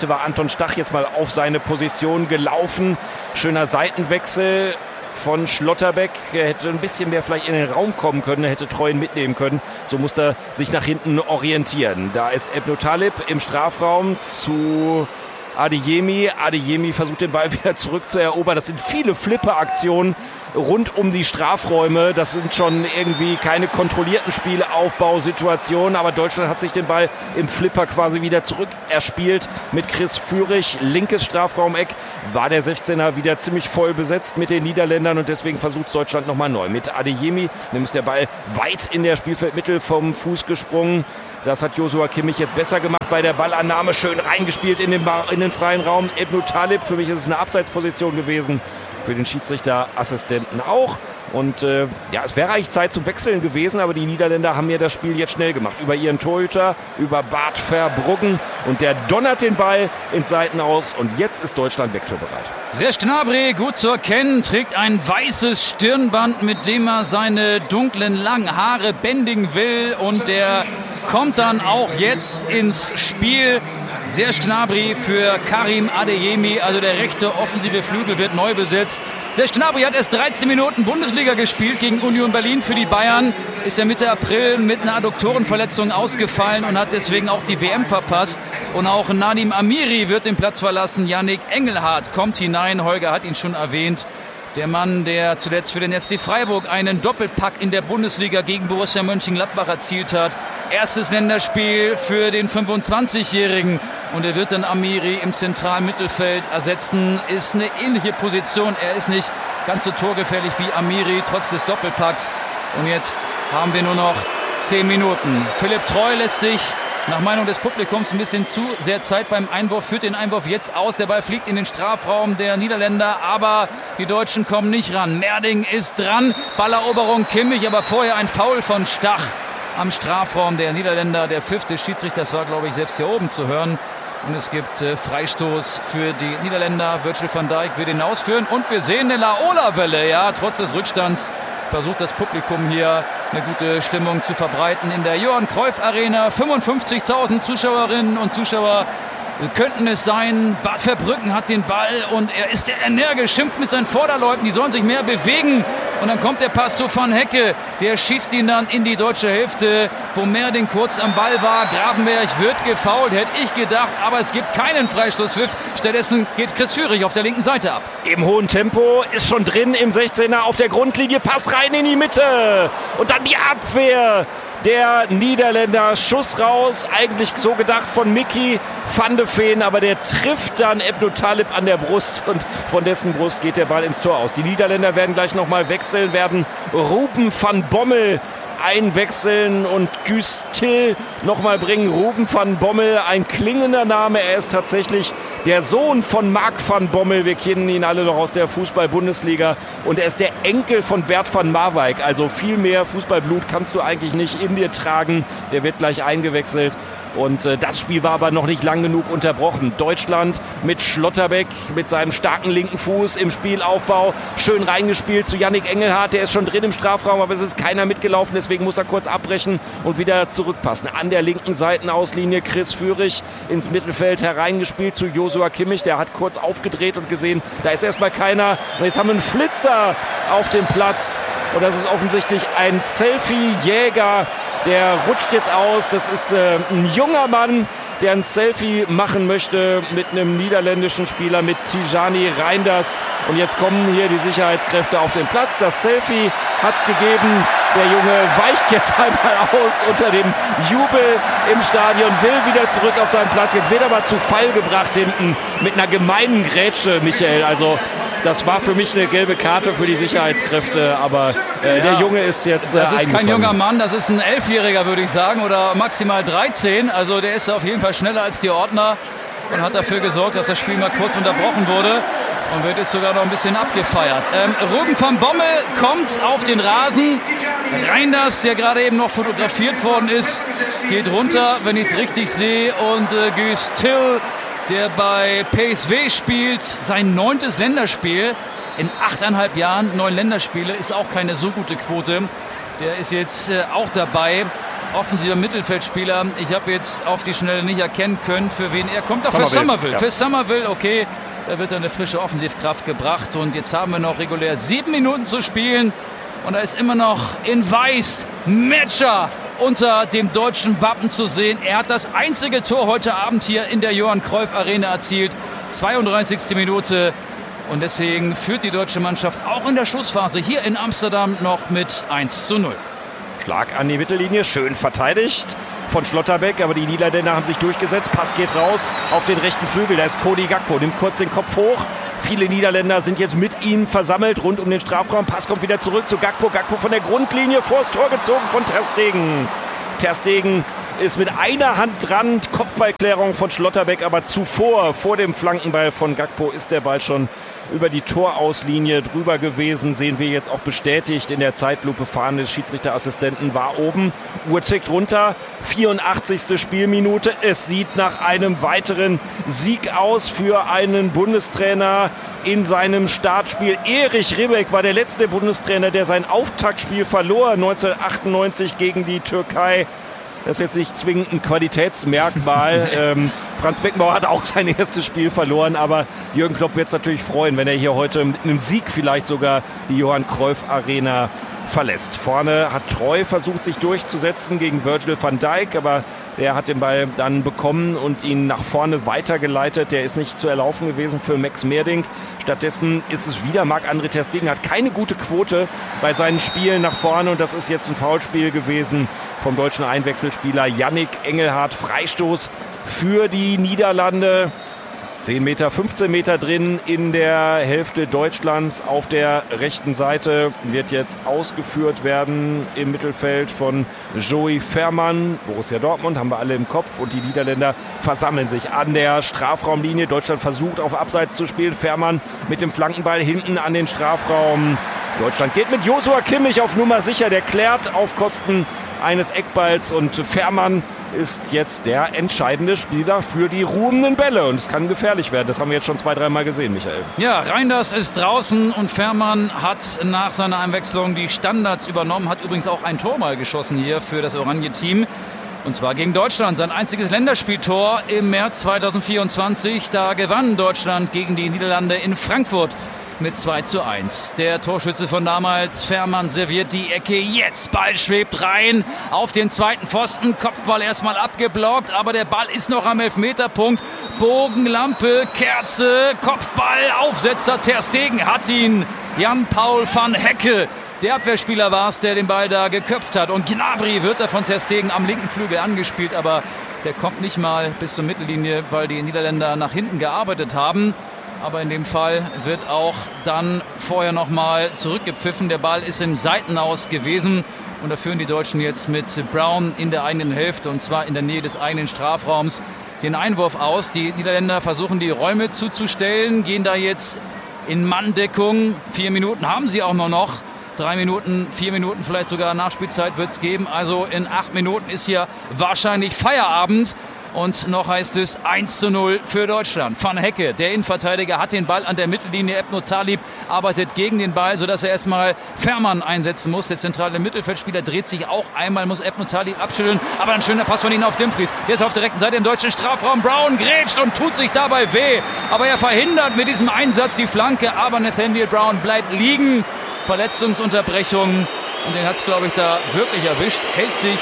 schon Stach jetzt mal auf seine Position gelaufen. Schöner Seitenwechsel von Schlotterbeck. Er hätte ein bisschen mehr vielleicht in den Raum kommen können, er hätte Treuen mitnehmen können. So musste er sich nach hinten orientieren. Da ist Ebnou Talib im Strafraum zu Adeyemi. Adeyemi versucht den Ball wieder zurückzuerobern. Das sind viele Flipper-Aktionen rund um die Strafräume. Das sind schon irgendwie keine kontrollierten Spielaufbausituationen. Aber Deutschland hat sich den Ball im Flipper quasi wieder zurückerspielt mit Chris Führig. Linkes Strafraumeck war der 16er wieder ziemlich voll besetzt mit den Niederländern. Und deswegen versucht Deutschland nochmal neu. Mit Adeyemi, dem ist der Ball weit in der Spielfeldmitte vom Fuß gesprungen. Das hat Joshua Kimmich jetzt besser gemacht bei der Ballannahme. Schön reingespielt in den freien Raum. Ebnou Talib, für mich ist es eine Abseitsposition gewesen. Für den Schiedsrichterassistenten auch. Und es wäre eigentlich Zeit zum Wechseln gewesen, aber die Niederländer haben ja das Spiel jetzt schnell gemacht. Über ihren Torhüter, über Bart Verbruggen. Und der donnert den Ball ins Seitenaus. Und jetzt ist Deutschland wechselbereit. Serge Gnabry, gut zu erkennen, trägt ein weißes Stirnband, mit dem er seine dunklen, langen Haare bändigen will. Und der kommt dann auch jetzt ins Spiel. Serge Gnabry für Karim Adeyemi, also der rechte offensive Flügel wird neu besetzt. Serge Gnabry hat erst 13 Minuten Bundesliga gespielt gegen Union Berlin für die Bayern. Ist ja Mitte April mit einer Adduktorenverletzung ausgefallen und hat deswegen auch die WM verpasst. Und auch Nadim Amiri wird den Platz verlassen. Yannick Engelhardt kommt hinein. Holger hat ihn schon erwähnt. Der Mann, der zuletzt für den SC Freiburg einen Doppelpack in der Bundesliga gegen Borussia Mönchengladbach erzielt hat. Erstes Länderspiel für den 25-Jährigen. Und er wird dann Amiri im zentralen Mittelfeld ersetzen. Ist eine ähnliche Position. Er ist nicht ganz so torgefährlich wie Amiri, trotz des Doppelpacks. Und jetzt haben wir nur noch 10 Minuten. Philipp Treu lässt sich nach Meinung des Publikums ein bisschen zu sehr Zeit beim Einwurf, führt den Einwurf jetzt aus. Der Ball fliegt in den Strafraum der Niederländer, aber die Deutschen kommen nicht ran. Merding ist dran, Balleroberung Kimmich, aber vorher ein Foul von Stach am Strafraum der Niederländer. Der Pfiff des Schiedsrichters war, glaube ich, selbst hier oben zu hören. Und es gibt Freistoß für die Niederländer. Virgil van Dijk will den ausführen. Und wir sehen eine Laola-Welle. Ja, trotz des Rückstands versucht das Publikum hier eine gute Stimmung zu verbreiten in der Johann Cruyff Arena. 55.000 Zuschauerinnen und Zuschauer könnten es sein. Bart Verbruggen hat den Ball und er ist energisch, schimpft mit seinen Vorderleuten, die sollen sich mehr bewegen. Und dann kommt der Pass zu Van Hecke, der schießt ihn dann in die deutsche Hälfte, wo Merding kurz am Ball war. Gravenberch wird gefoult, hätte ich gedacht, aber es gibt keinen Freistoßpfiff. Stattdessen geht Chris Führig auf der linken Seite ab. Im hohen Tempo, ist schon drin im 16er auf der Grundlinie, Pass rein in die Mitte und dann die Abwehr der Niederländer. Schuss raus, eigentlich so gedacht von Mickey van de Ven, aber der trifft dann Ebnou Talib an der Brust und von dessen Brust geht der Ball ins Tor aus. Die Niederländer werden gleich nochmal wechseln, werden Ruben van Bommel einwechseln und Guus Til nochmal bringen. Ruben van Bommel, ein klingender Name. Er ist tatsächlich der Sohn von Mark van Bommel. Wir kennen ihn alle noch aus der Fußball-Bundesliga. Und er ist der Enkel von Bert van Marwijk. Also viel mehr Fußballblut kannst du eigentlich nicht in dir tragen. Der wird gleich eingewechselt. Und das Spiel war aber noch nicht lang genug unterbrochen. Deutschland mit Schlotterbeck, mit seinem starken linken Fuß im Spielaufbau. Schön reingespielt zu Yannick Engelhardt. Der ist schon drin im Strafraum, aber es ist keiner mitgelaufen. Deswegen muss er kurz abbrechen und wieder zurückpassen. An der linken Seitenauslinie Chris Führig ins Mittelfeld hereingespielt zu Joshua Kimmich. Der hat kurz aufgedreht und gesehen, da ist erstmal keiner. Und jetzt haben wir einen Flitzer auf dem Platz. Und das ist offensichtlich ein Selfie-Jäger. Der rutscht jetzt aus. Das ist ein junger Mann, der ein Selfie machen möchte mit einem niederländischen Spieler, mit Tijani Reinders. Und jetzt kommen hier die Sicherheitskräfte auf den Platz. Das Selfie hat es gegeben. Der Junge weicht jetzt einmal aus unter dem Jubel im Stadion, will wieder zurück auf seinen Platz. Jetzt wird er aber zu Fall gebracht hinten mit einer gemeinen Grätsche, Michael. Also das war für mich eine gelbe Karte für die Sicherheitskräfte, aber der Junge ist jetzt das ist kein junger Mann, das ist ein 11-Jähriger, würde ich sagen, oder maximal 13. Also der ist auf jeden Fall schneller als die Ordner und hat dafür gesorgt, dass das Spiel mal kurz unterbrochen wurde und wird jetzt sogar noch ein bisschen abgefeiert. Ruben van Bommel kommt auf den Rasen. Reinders, der gerade eben noch fotografiert worden ist, geht runter, wenn ich es richtig sehe, und Guus Til, der bei PSV spielt, sein 9. Länderspiel in 8,5 Jahren. 9 Länderspiele ist auch keine so gute Quote. Der ist jetzt auch dabei. offensiver Mittelfeldspieler. Ich habe jetzt auf die Schnelle nicht erkennen können, für wen er kommt. Für Somerville. Ja. Für Somerville, okay. Da wird eine frische Offensivkraft gebracht. Und jetzt haben wir noch regulär 7 Minuten zu spielen. Und da ist immer noch in Weiß Metscher unter dem deutschen Wappen zu sehen. Er hat das einzige Tor heute Abend hier in der Johann Cruyff Arena erzielt. 32. Minute. Und deswegen führt die deutsche Mannschaft auch in der Schlussphase hier in Amsterdam noch mit 1:0. Schlag an die Mittellinie, schön verteidigt von Schlotterbeck, aber die Niederländer haben sich durchgesetzt. Pass geht raus auf den rechten Flügel, da ist Cody Gakpo, nimmt kurz den Kopf hoch. Viele Niederländer sind jetzt mit ihm versammelt rund um den Strafraum. Pass kommt wieder zurück zu Gakpo. Gakpo von der Grundlinie vors Tor gezogen von Ter Stegen. Ter Stegen ist mit einer Hand dran, Kopfballklärung von Schlotterbeck, aber zuvor, vor dem Flankenball von Gakpo, ist der Ball schon über die Torauslinie drüber gewesen. Sehen wir jetzt auch bestätigt in der Zeitlupe. Fahnen des Schiedsrichterassistenten war oben. Uhr tickt runter. 84. Spielminute. Es sieht nach einem weiteren Sieg aus für einen Bundestrainer in seinem Startspiel. Erich Ribbeck war der letzte Bundestrainer, der sein Auftaktspiel verlor 1998 gegen die Türkei. Das ist jetzt nicht zwingend ein Qualitätsmerkmal. Franz Beckenbauer hat auch sein erstes Spiel verloren, aber Jürgen Klopp wird es natürlich freuen, wenn er hier heute mit einem Sieg vielleicht sogar die Johann Cruyff Arena verlässt. Vorne hat Treu versucht, sich durchzusetzen gegen Virgil van Dijk, aber der hat den Ball dann bekommen und ihn nach vorne weitergeleitet. Der ist nicht zu erlaufen gewesen für Max Meerdink. Stattdessen ist es wieder Marc-André ter Stegen, hat keine gute Quote bei seinen Spielen nach vorne und das ist jetzt ein Foulspiel gewesen vom deutschen Einwechselspieler Yannick Engelhardt. Freistoß für die Niederlande. 10 Meter, 15 Meter drin in der Hälfte Deutschlands. Auf der rechten Seite wird jetzt ausgeführt werden im Mittelfeld von Joey Veerman. Borussia Dortmund haben wir alle im Kopf und die Niederländer versammeln sich an der Strafraumlinie. Deutschland versucht auf Abseits zu spielen. Veerman mit dem Flankenball hinten an den Strafraum. Deutschland geht mit Joshua Kimmich auf Nummer sicher. Der klärt auf Kosten eines Eckballs und Veerman ist jetzt der entscheidende Spieler für die ruhenden Bälle und es kann gefährlich werden. Das haben wir jetzt schon 2-3 Mal gesehen, Michael. Ja, Reinders ist draußen und Veerman hat nach seiner Einwechslung die Standards übernommen, hat übrigens auch ein Tor mal geschossen hier für das Oranje-Team. Und zwar gegen Deutschland, sein einziges Länderspieltor im März 2024. Da gewann Deutschland gegen die Niederlande in Frankfurt mit 2:1. Der Torschütze von damals, Veerman, serviert die Ecke. Jetzt Ball schwebt rein auf den zweiten Pfosten. Kopfball erstmal abgeblockt, aber der Ball ist noch am Elfmeterpunkt. Bogenlampe, Kerze, Kopfball, Aufsetzer. Ter Stegen hat ihn. Jan-Paul van Hecke. Der Abwehrspieler war es, der den Ball da geköpft hat. Und Gnabry wird da von Ter Stegen am linken Flügel angespielt, aber der kommt nicht mal bis zur Mittellinie, weil die Niederländer nach hinten gearbeitet haben. Aber in dem Fall wird auch dann vorher nochmal zurückgepfiffen. Der Ball ist im Seitenaus gewesen. Und da führen die Deutschen jetzt mit Brown in der eigenen Hälfte und zwar in der Nähe des eigenen Strafraums den Einwurf aus. Die Niederländer versuchen die Räume zuzustellen, gehen da jetzt in Manndeckung. 4 Minuten haben sie auch noch. 3 Minuten, 4 Minuten, vielleicht sogar Nachspielzeit wird es geben. Also in 8 Minuten ist hier wahrscheinlich Feierabend. Und noch heißt es 1:0 für Deutschland. Van Hecke, der Innenverteidiger, hat den Ball an der Mittellinie. Ebno Talib arbeitet gegen den Ball, sodass er erstmal Veerman einsetzen muss. Der zentrale Mittelfeldspieler dreht sich auch einmal, muss Ebno Talib abschütteln. Aber ein schöner Pass von ihnen auf Dumfries. Der ist auf der rechten Seite im deutschen Strafraum. Brown grätscht und tut sich dabei weh. Aber er verhindert mit diesem Einsatz die Flanke. Aber Nathaniel Brown bleibt liegen. Verletzungsunterbrechung. Und den hat es, glaube ich, da wirklich erwischt. Hält sich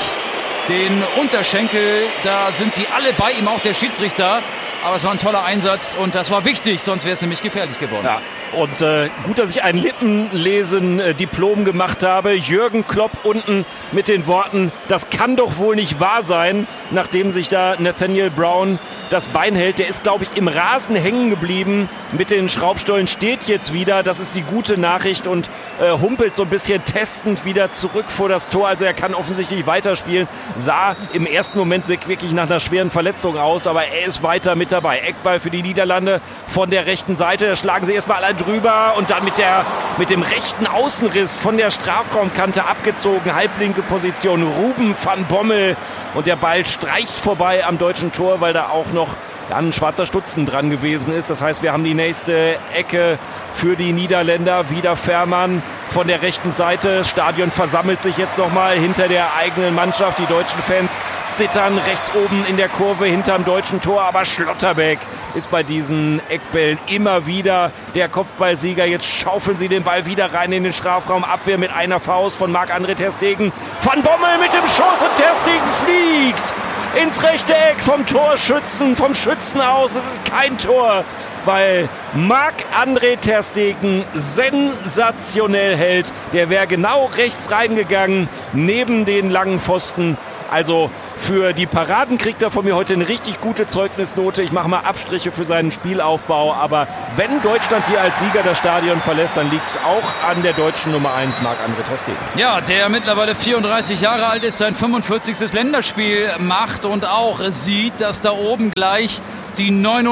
den Unterschenkel, da sind sie alle bei ihm, auch der Schiedsrichter. Aber es war ein toller Einsatz und das war wichtig, sonst wäre es nämlich gefährlich geworden. Ja, und gut, dass ich ein Lippenlesen-Diplom gemacht habe. Jürgen Klopp unten mit den Worten, das kann doch wohl nicht wahr sein, nachdem sich da Nathaniel Brown das Bein hält. Der ist, glaube ich, im Rasen hängen geblieben mit den Schraubstollen, steht jetzt wieder. Das ist die gute Nachricht und humpelt so ein bisschen testend wieder zurück vor das Tor. Also er kann offensichtlich weiterspielen. Sah im ersten Moment wirklich nach einer schweren Verletzung aus, aber er ist weiter mit dabei. Eckball für die Niederlande von der rechten Seite. Da schlagen sie erstmal alle drüber und dann mit dem rechten Außenriss von der Strafraumkante abgezogen. Halblinke Position. Ruben van Bommel und der Ball streicht vorbei am deutschen Tor, weil da auch noch ein schwarzer Stutzen dran gewesen ist. Das heißt, wir haben die nächste Ecke für die Niederländer. Wieder Fährmann von der rechten Seite. Das Stadion versammelt sich jetzt nochmal hinter der eigenen Mannschaft. Die deutschen Fans zittern rechts oben in der Kurve hinterm deutschen Tor. Aber Schlotterbeck ist bei diesen Eckbällen immer wieder der Kopfballsieger. Jetzt schaufeln sie den Ball wieder rein in den Strafraum. Abwehr mit einer Faust von Marc-André ter Stegen. Van Bommel mit dem Schuss und ter Stegen fliegt ins rechte Eck vom Torschützen, vom Schützen aus. Es ist kein Tor, weil Marc-André ter Stegen sensationell hält. Der wäre genau rechts reingegangen, neben den langen Pfosten. Also für die Paraden kriegt er von mir heute eine richtig gute Zeugnisnote. Ich mache mal Abstriche für seinen Spielaufbau. Aber wenn Deutschland hier als Sieger das Stadion verlässt, dann liegt es auch an der deutschen Nummer 1, Marc-André ter Stegen. Ja, der mittlerweile 34 Jahre alt ist, sein 45. Länderspiel macht und auch sieht, dass da oben gleich die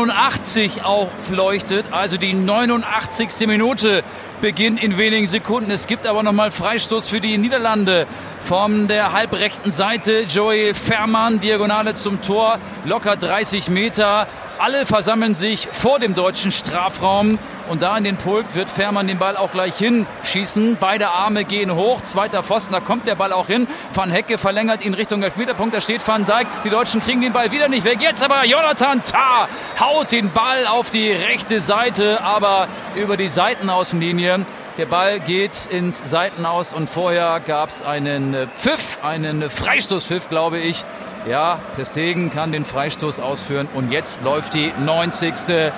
89 aufleuchtet. Also die 89. Minute. Beginn in wenigen Sekunden. Es gibt aber nochmal Freistoß für die Niederlande von der halbrechten Seite. Joey Fährmann, Diagonale zum Tor, locker 30 Meter. Alle versammeln sich vor dem deutschen Strafraum und da in den Pulk wird Fährmann den Ball auch gleich hinschießen. Beide Arme gehen hoch, zweiter Pfosten, da kommt der Ball auch hin. Van Hecke verlängert ihn Richtung Elfmeterpunkt, da steht Van Dijk. Die Deutschen kriegen den Ball wieder nicht weg. Jetzt aber Jonathan Tah haut den Ball auf die rechte Seite, aber über die Seitenaußenlinie. Der Ball geht ins Seitenaus und vorher gab es einen Pfiff, einen Freistoßpfiff, glaube ich. Ja, ter Stegen kann den Freistoß ausführen und jetzt läuft die 90.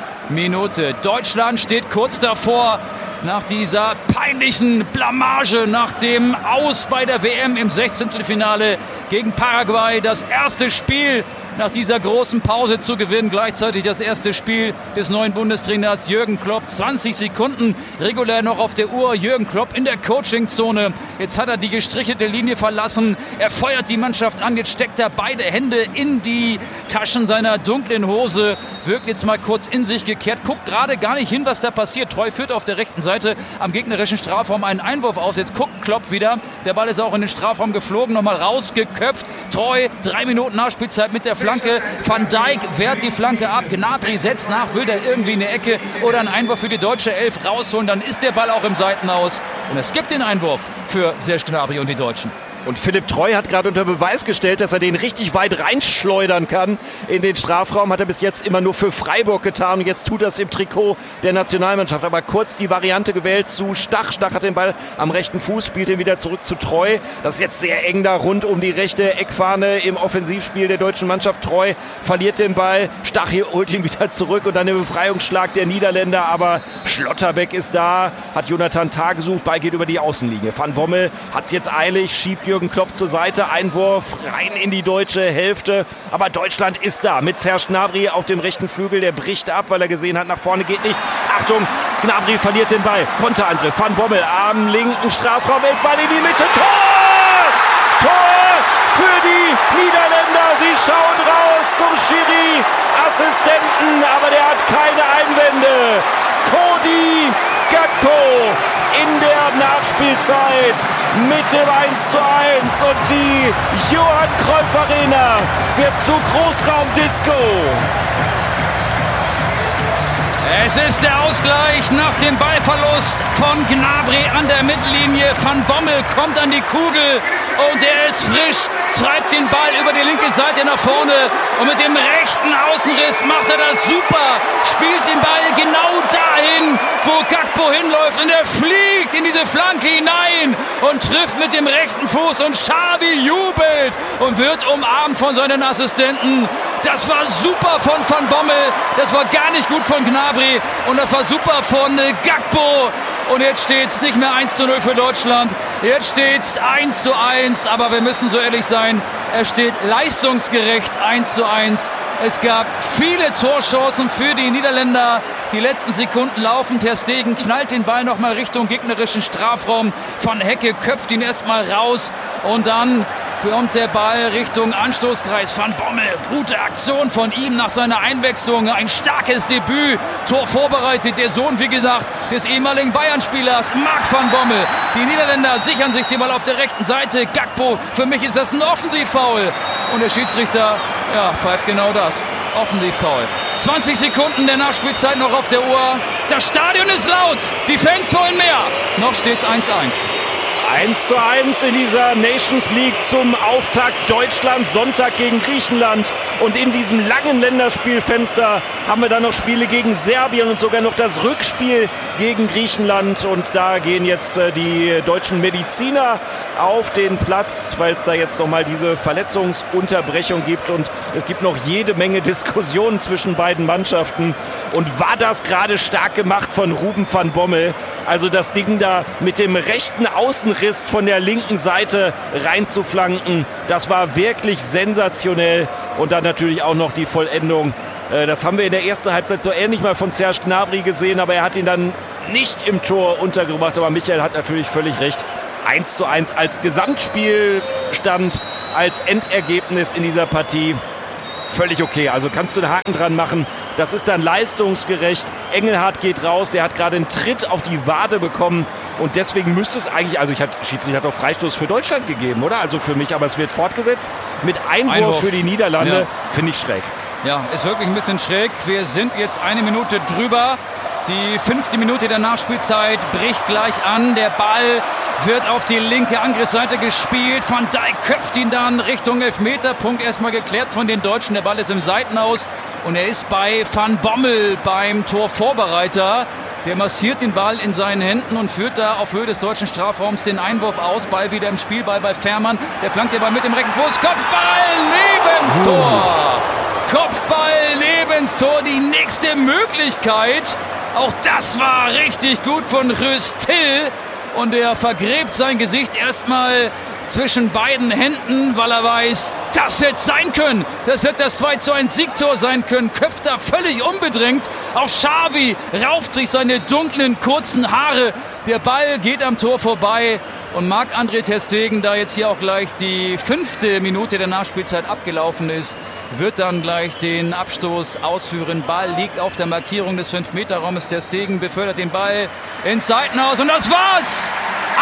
Minute. Deutschland steht kurz davor, nach dieser peinlichen Blamage, nach dem Aus bei der WM im 16. Finale gegen Paraguay, das erste Spiel nach dieser großen Pause zu gewinnen. Gleichzeitig das erste Spiel des neuen Bundestrainers Jürgen Klopp. 20 Sekunden regulär noch auf der Uhr. Jürgen Klopp in der Coachingzone. Jetzt hat er die gestrichelte Linie verlassen. Er feuert die Mannschaft an. Jetzt steckt er beide Hände in die Taschen seiner dunklen Hose. Wirkt jetzt mal kurz in sich gekehrt. Guckt gerade gar nicht hin, was da passiert. Treu führt auf der rechten Seite am gegnerischen Strafraum einen Einwurf aus. Jetzt guckt Klopp wieder. Der Ball ist auch in den Strafraum geflogen. Nochmal rausgeköpft. Treu, 3 Minuten Nachspielzeit mit der Flanke. Van Dijk wehrt die Flanke ab. Gnabry setzt nach. Will der irgendwie eine Ecke oder einen Einwurf für die deutsche Elf rausholen. Dann ist der Ball auch im Seitenaus. Und es gibt den Einwurf für Serge Gnabry und die Deutschen. Und Philipp Treu hat gerade unter Beweis gestellt, dass er den richtig weit reinschleudern kann in den Strafraum. Hat er bis jetzt immer nur für Freiburg getan. Und jetzt tut er es im Trikot der Nationalmannschaft. Aber kurz die Variante gewählt zu Stach. Stach hat den Ball am rechten Fuß, spielt ihn wieder zurück zu Treu. Das ist jetzt sehr eng da rund um die rechte Eckfahne im Offensivspiel der deutschen Mannschaft. Treu verliert den Ball. Stach holt ihn wieder zurück und dann der Befreiungsschlag der Niederländer. Aber Schlotterbeck ist da, hat Jonathan Tah gesucht. Ball geht über die Außenlinie. Van Bommel hat es jetzt eilig, schiebt Jürgen Klopp zur Seite, Einwurf rein in die deutsche Hälfte, aber Deutschland ist da mit Serge Gnabry auf dem rechten Flügel, der bricht ab, weil er gesehen hat, nach vorne geht nichts. Achtung, Gnabry verliert den Ball, Konterangriff, Van Bommel am linken Strafraum, Ball in die Mitte, Tor! Tor für die Niederländer, sie schauen raus zum Schiri-Assistenten, aber der hat keine Einwände. Cody Gakpo in der Nachspielzeit mit dem 1:1 und die Johann Cruyff Arena wird zu Großraumdisco. Es ist der Ausgleich nach dem Ballverlust von Gnabry an der Mittellinie. Van Bommel kommt an die Kugel und er ist frisch, treibt den Ball über die linke Seite nach vorne und mit dem rechten Außenriss macht er das super. Spielt den Ball genau dahin, wo Gakpo hinläuft und er fliegt in diese Flanke hinein und trifft mit dem rechten Fuß und Xavi jubelt und wird umarmt von seinen Assistenten. Das war super von Van Bommel, das war gar nicht gut von Gnabry und das war super von Gakpo. Und jetzt steht es nicht mehr 1:0 für Deutschland, jetzt steht es 1:1, aber wir müssen so ehrlich sein, es steht leistungsgerecht 1:1. Es gab viele Torchancen für die Niederländer. Die letzten Sekunden laufen. Ter Stegen knallt den Ball nochmal Richtung gegnerischen Strafraum. Van Hecke köpft ihn erstmal raus und dann kommt der Ball Richtung Anstoßkreis. Van Bommel, gute Aktion von ihm nach seiner Einwechslung. Ein starkes Debüt, Tor vorbereitet. Der Sohn, wie gesagt, des ehemaligen Bayern-Spielers Marc van Bommel. Die Niederländer sichern sich den Ball auf der rechten Seite. Gakpo, für mich ist das ein Offensivfoul. Und der Schiedsrichter, pfeift genau das. Offensivfoul. 20 Sekunden der Nachspielzeit noch auf der Uhr. Das Stadion ist laut. Die Fans wollen mehr. Noch steht's 1:1. 1:1 in dieser Nations League zum Auftakt Deutschland, Sonntag gegen Griechenland. Und in diesem langen Länderspielfenster haben wir dann noch Spiele gegen Serbien und sogar noch das Rückspiel gegen Griechenland. Und da gehen jetzt die deutschen Mediziner auf den Platz, weil es da jetzt nochmal diese Verletzungsunterbrechung gibt. Und es gibt noch jede Menge Diskussionen zwischen beiden Mannschaften. Und war das gerade stark gemacht von Ruben van Bommel? Also das Ding da mit dem rechten Außenriss von der linken Seite reinzuflanken, das war wirklich sensationell. Und dann natürlich auch noch die Vollendung. Das haben wir in der ersten Halbzeit so ähnlich mal von Serge Gnabry gesehen, aber er hat ihn dann nicht im Tor untergebracht. Aber Michael hat natürlich völlig recht. 1:1 als Gesamtspielstand, als Endergebnis in dieser Partie. Völlig okay, also kannst du einen Haken dran machen. Das ist dann leistungsgerecht. Engelhardt geht raus, der hat gerade einen Tritt auf die Wade bekommen. Und deswegen müsste es eigentlich, also Schiedsrichter hat auch Freistoß für Deutschland gegeben, oder? Also für mich, aber es wird fortgesetzt mit Einwurf für die Niederlande. Ja. Finde ich schräg. Ja, ist wirklich ein bisschen schräg. Wir sind jetzt eine Minute drüber. Die 5. Minute der Nachspielzeit bricht gleich an. Der Ball wird auf die linke Angriffsseite gespielt. Van Dijk köpft ihn dann Richtung Elfmeterpunkt. Erstmal geklärt von den Deutschen. Der Ball ist im Seitenaus. Und er ist bei Van Bommel, beim Torvorbereiter. Der massiert den Ball in seinen Händen und führt da auf Höhe des deutschen Strafraums den Einwurf aus. Ball wieder im Spiel, Ball bei Fährmann. Der flankt den Ball mit dem rechten Fuß. Kopfball, Lebenstor! Kopfball, Lebenstor, die nächste Möglichkeit. Auch das war richtig gut von Röstil. Und er vergräbt sein Gesicht erstmal zwischen beiden Händen, weil er weiß, das hätte sein können. Das hätte das 2:1 Siegtor sein können. Köpft da völlig unbedrängt. Auch Xavi rauft sich seine dunklen, kurzen Haare. Der Ball geht am Tor vorbei. Und Marc-André ter Stegen, da jetzt hier auch gleich die 5. Minute der Nachspielzeit abgelaufen ist, wird dann gleich den Abstoß ausführen. Ball liegt auf der Markierung des 5-Meter-Raumes. Ter Stegen befördert den Ball ins Seitenhaus. Und das war's!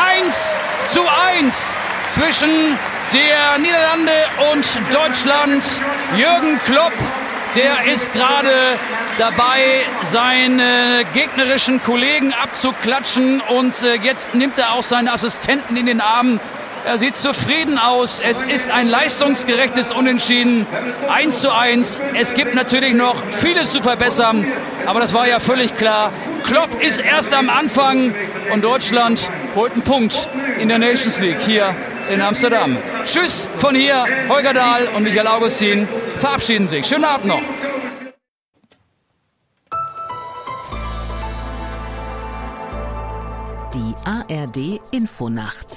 1:1 zwischen der Niederlande und Deutschland. Jürgen Klopp, der ist gerade dabei, seine gegnerischen Kollegen abzuklatschen. Und jetzt nimmt er auch seine Assistenten in den Arm. Er sieht zufrieden aus. Es ist ein leistungsgerechtes Unentschieden. 1:1. Es gibt natürlich noch vieles zu verbessern. Aber das war ja völlig klar. Klopp ist erst am Anfang. Und Deutschland holt einen Punkt in der Nations League hier in Amsterdam. Tschüss von hier. Holger Dahl und Michael Augustin verabschieden sich. Schönen Abend noch. Die ARD Infonacht.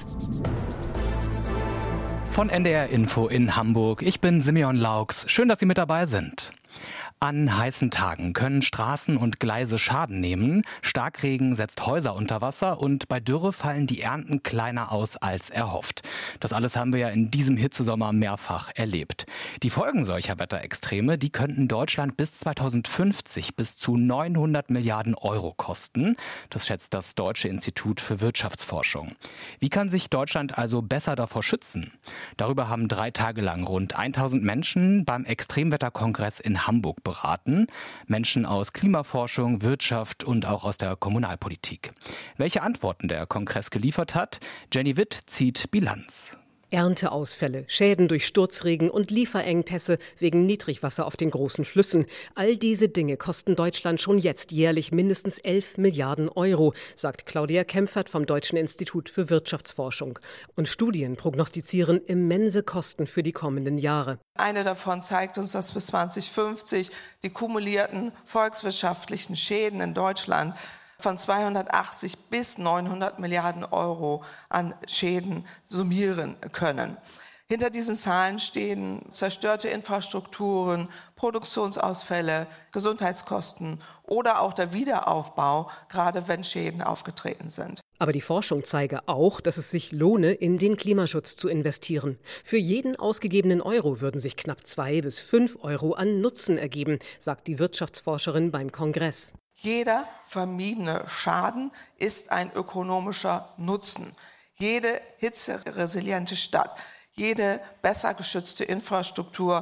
Von NDR Info in Hamburg. Ich bin Simeon Laux. Schön, dass Sie mit dabei sind. An heißen Tagen können Straßen und Gleise Schaden nehmen. Starkregen setzt Häuser unter Wasser und bei Dürre fallen die Ernten kleiner aus als erhofft. Das alles haben wir ja in diesem Hitzesommer mehrfach erlebt. Die Folgen solcher Wetterextreme, die könnten Deutschland bis 2050 bis zu 900 Milliarden Euro kosten. Das schätzt das Deutsche Institut für Wirtschaftsforschung. Wie kann sich Deutschland also besser davor schützen? Darüber haben 3 Tage lang rund 1000 Menschen beim Extremwetterkongress in Hamburg beraten. Menschen aus Klimaforschung, Wirtschaft und auch aus der Kommunalpolitik. Welche Antworten der Kongress geliefert hat, Jenny Witt zieht Bilanz. Ernteausfälle, Schäden durch Sturzregen und Lieferengpässe wegen Niedrigwasser auf den großen Flüssen. All diese Dinge kosten Deutschland schon jetzt jährlich mindestens 11 Milliarden Euro, sagt Claudia Kempfert vom Deutschen Institut für Wirtschaftsforschung. Und Studien prognostizieren immense Kosten für die kommenden Jahre. Eine davon zeigt uns, dass bis 2050 die kumulierten volkswirtschaftlichen Schäden in Deutschland von 280 bis 900 Milliarden Euro an Schäden summieren können. Hinter diesen Zahlen stehen zerstörte Infrastrukturen, Produktionsausfälle, Gesundheitskosten oder auch der Wiederaufbau, gerade wenn Schäden aufgetreten sind. Aber die Forschung zeige auch, dass es sich lohne, in den Klimaschutz zu investieren. Für jeden ausgegebenen Euro würden sich knapp 2 bis 5 Euro an Nutzen ergeben, sagt die Wirtschaftsforscherin beim Kongress. Jeder vermiedene Schaden ist ein ökonomischer Nutzen. Jede hitzeresiliente Stadt, jede besser geschützte Infrastruktur,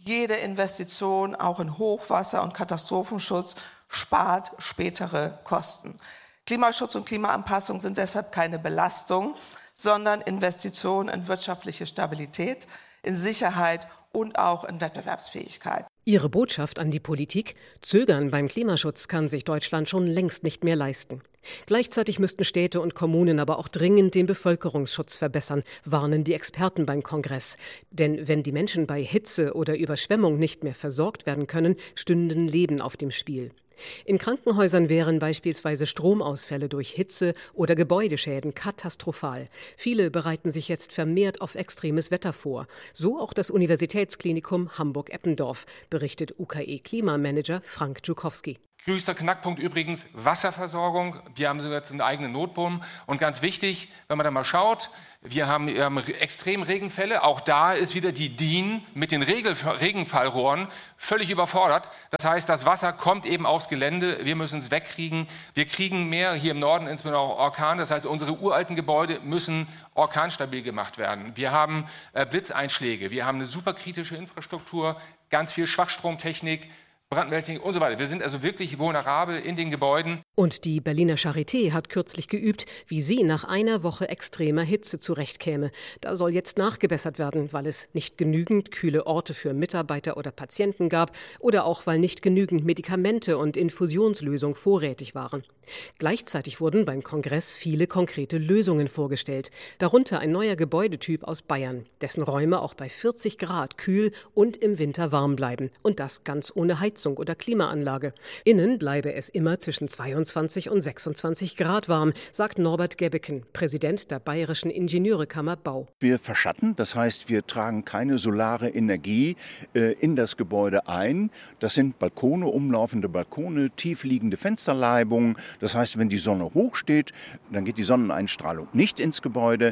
Jede Investition, auch in Hochwasser- und Katastrophenschutz, spart spätere Kosten. Klimaschutz und Klimaanpassung sind deshalb keine Belastung, sondern Investitionen in wirtschaftliche Stabilität, in Sicherheit und auch in Wettbewerbsfähigkeit. Ihre Botschaft an die Politik: Zögern beim Klimaschutz kann sich Deutschland schon längst nicht mehr leisten. Gleichzeitig müssten Städte und Kommunen aber auch dringend den Bevölkerungsschutz verbessern, warnen die Experten beim Kongress. Denn wenn die Menschen bei Hitze oder Überschwemmung nicht mehr versorgt werden können, stünden Leben auf dem Spiel. In Krankenhäusern wären beispielsweise Stromausfälle durch Hitze oder Gebäudeschäden katastrophal. Viele bereiten sich jetzt vermehrt auf extremes Wetter vor. So auch das Universitätsklinikum Hamburg-Eppendorf, berichtet UKE-Klimamanager Frank Dżukowski. Größter Knackpunkt übrigens Wasserversorgung. Wir haben sogar jetzt einen eigenen Notboom. Und ganz wichtig, wenn man da mal schaut, wir haben extrem Regenfälle. Auch da ist wieder die DIN mit den Regenfallrohren völlig überfordert. Das heißt, das Wasser kommt eben aufs Gelände. Wir müssen es wegkriegen. Wir kriegen mehr hier im Norden, insbesondere auch Orkan. Das heißt, unsere uralten Gebäude müssen orkanstabil gemacht werden. Wir haben Blitzeinschläge. Wir haben eine superkritische Infrastruktur, ganz viel Schwachstromtechnik, Brandmeldung und so weiter. Wir sind also wirklich vulnerabel in den Gebäuden. Und die Berliner Charité hat kürzlich geübt, wie sie nach einer Woche extremer Hitze zurechtkäme. Da soll jetzt nachgebessert werden, weil es nicht genügend kühle Orte für Mitarbeiter oder Patienten gab oder auch weil nicht genügend Medikamente und Infusionslösung vorrätig waren. Gleichzeitig wurden beim Kongress viele konkrete Lösungen vorgestellt, darunter ein neuer Gebäudetyp aus Bayern, dessen Räume auch bei 40 Grad kühl und im Winter warm bleiben. Und das ganz ohne Heizung oder Klimaanlage. Innen bleibe es immer zwischen 22 und 26 Grad warm, sagt Norbert Gebbeken, Präsident der Bayerischen Ingenieurekammer Bau. Wir verschatten, das heißt, wir tragen keine solare Energie in das Gebäude ein. Das sind Balkone, umlaufende Balkone, tiefliegende Fensterleibungen. Das heißt, wenn die Sonne hoch steht, dann geht die Sonneneinstrahlung nicht ins Gebäude.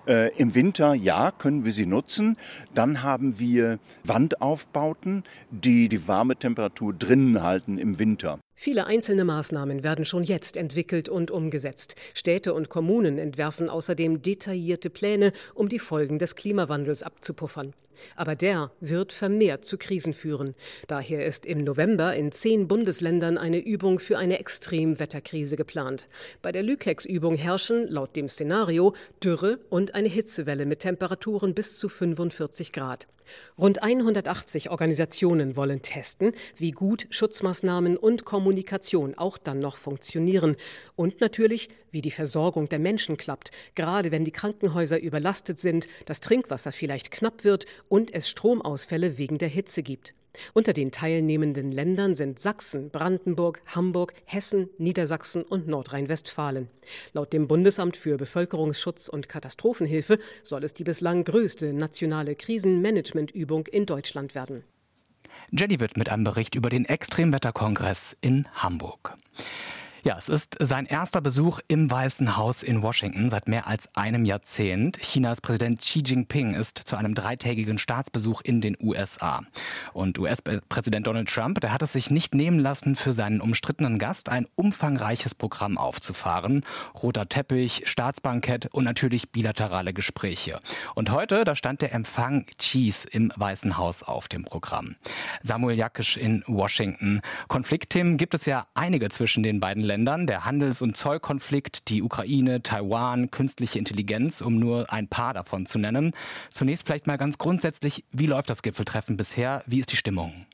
Im Winter, ja, können wir sie nutzen. Dann haben wir Wandaufbauten, die die warme Temperatur drinnen halten im Winter. Viele einzelne Maßnahmen werden schon jetzt entwickelt und umgesetzt. Städte und Kommunen entwerfen außerdem detaillierte Pläne, um die Folgen des Klimawandels abzupuffern. Aber der wird vermehrt zu Krisen führen. Daher ist im November in 10 Bundesländern eine Übung für eine Extremwetterkrise geplant. Bei der Lükex-Übung herrschen laut dem Szenario Dürre und eine Hitzewelle mit Temperaturen bis zu 45 Grad. Rund 180 Organisationen wollen testen, wie gut Schutzmaßnahmen und Kommunikation auch dann noch funktionieren. Und natürlich, wie die Versorgung der Menschen klappt, gerade wenn die Krankenhäuser überlastet sind, das Trinkwasser vielleicht knapp wird und es Stromausfälle wegen der Hitze gibt. Unter den teilnehmenden Ländern sind Sachsen, Brandenburg, Hamburg, Hessen, Niedersachsen und Nordrhein-Westfalen. Laut dem Bundesamt für Bevölkerungsschutz und Katastrophenhilfe soll es die bislang größte nationale Krisenmanagementübung in Deutschland werden. Jenny wird mit einem Bericht über den Extremwetterkongress in Hamburg. Ja, es ist sein erster Besuch im Weißen Haus in Washington seit mehr als einem Jahrzehnt. Chinas Präsident Xi Jinping ist zu einem 3-tägigen Staatsbesuch in den USA. Und US-Präsident Donald Trump, der hat es sich nicht nehmen lassen, für seinen umstrittenen Gast ein umfangreiches Programm aufzufahren. Roter Teppich, Staatsbankett und natürlich bilaterale Gespräche. Und heute, da stand der Empfang Xis im Weißen Haus auf dem Programm. Samuel Jakisch in Washington. Konfliktthemen gibt es ja einige zwischen den beiden Ländern, der Handels- und Zollkonflikt, die Ukraine, Taiwan, künstliche Intelligenz, um nur ein paar davon zu nennen. Zunächst vielleicht mal ganz grundsätzlich, wie läuft das Gipfeltreffen bisher? Wie ist die Stimmung?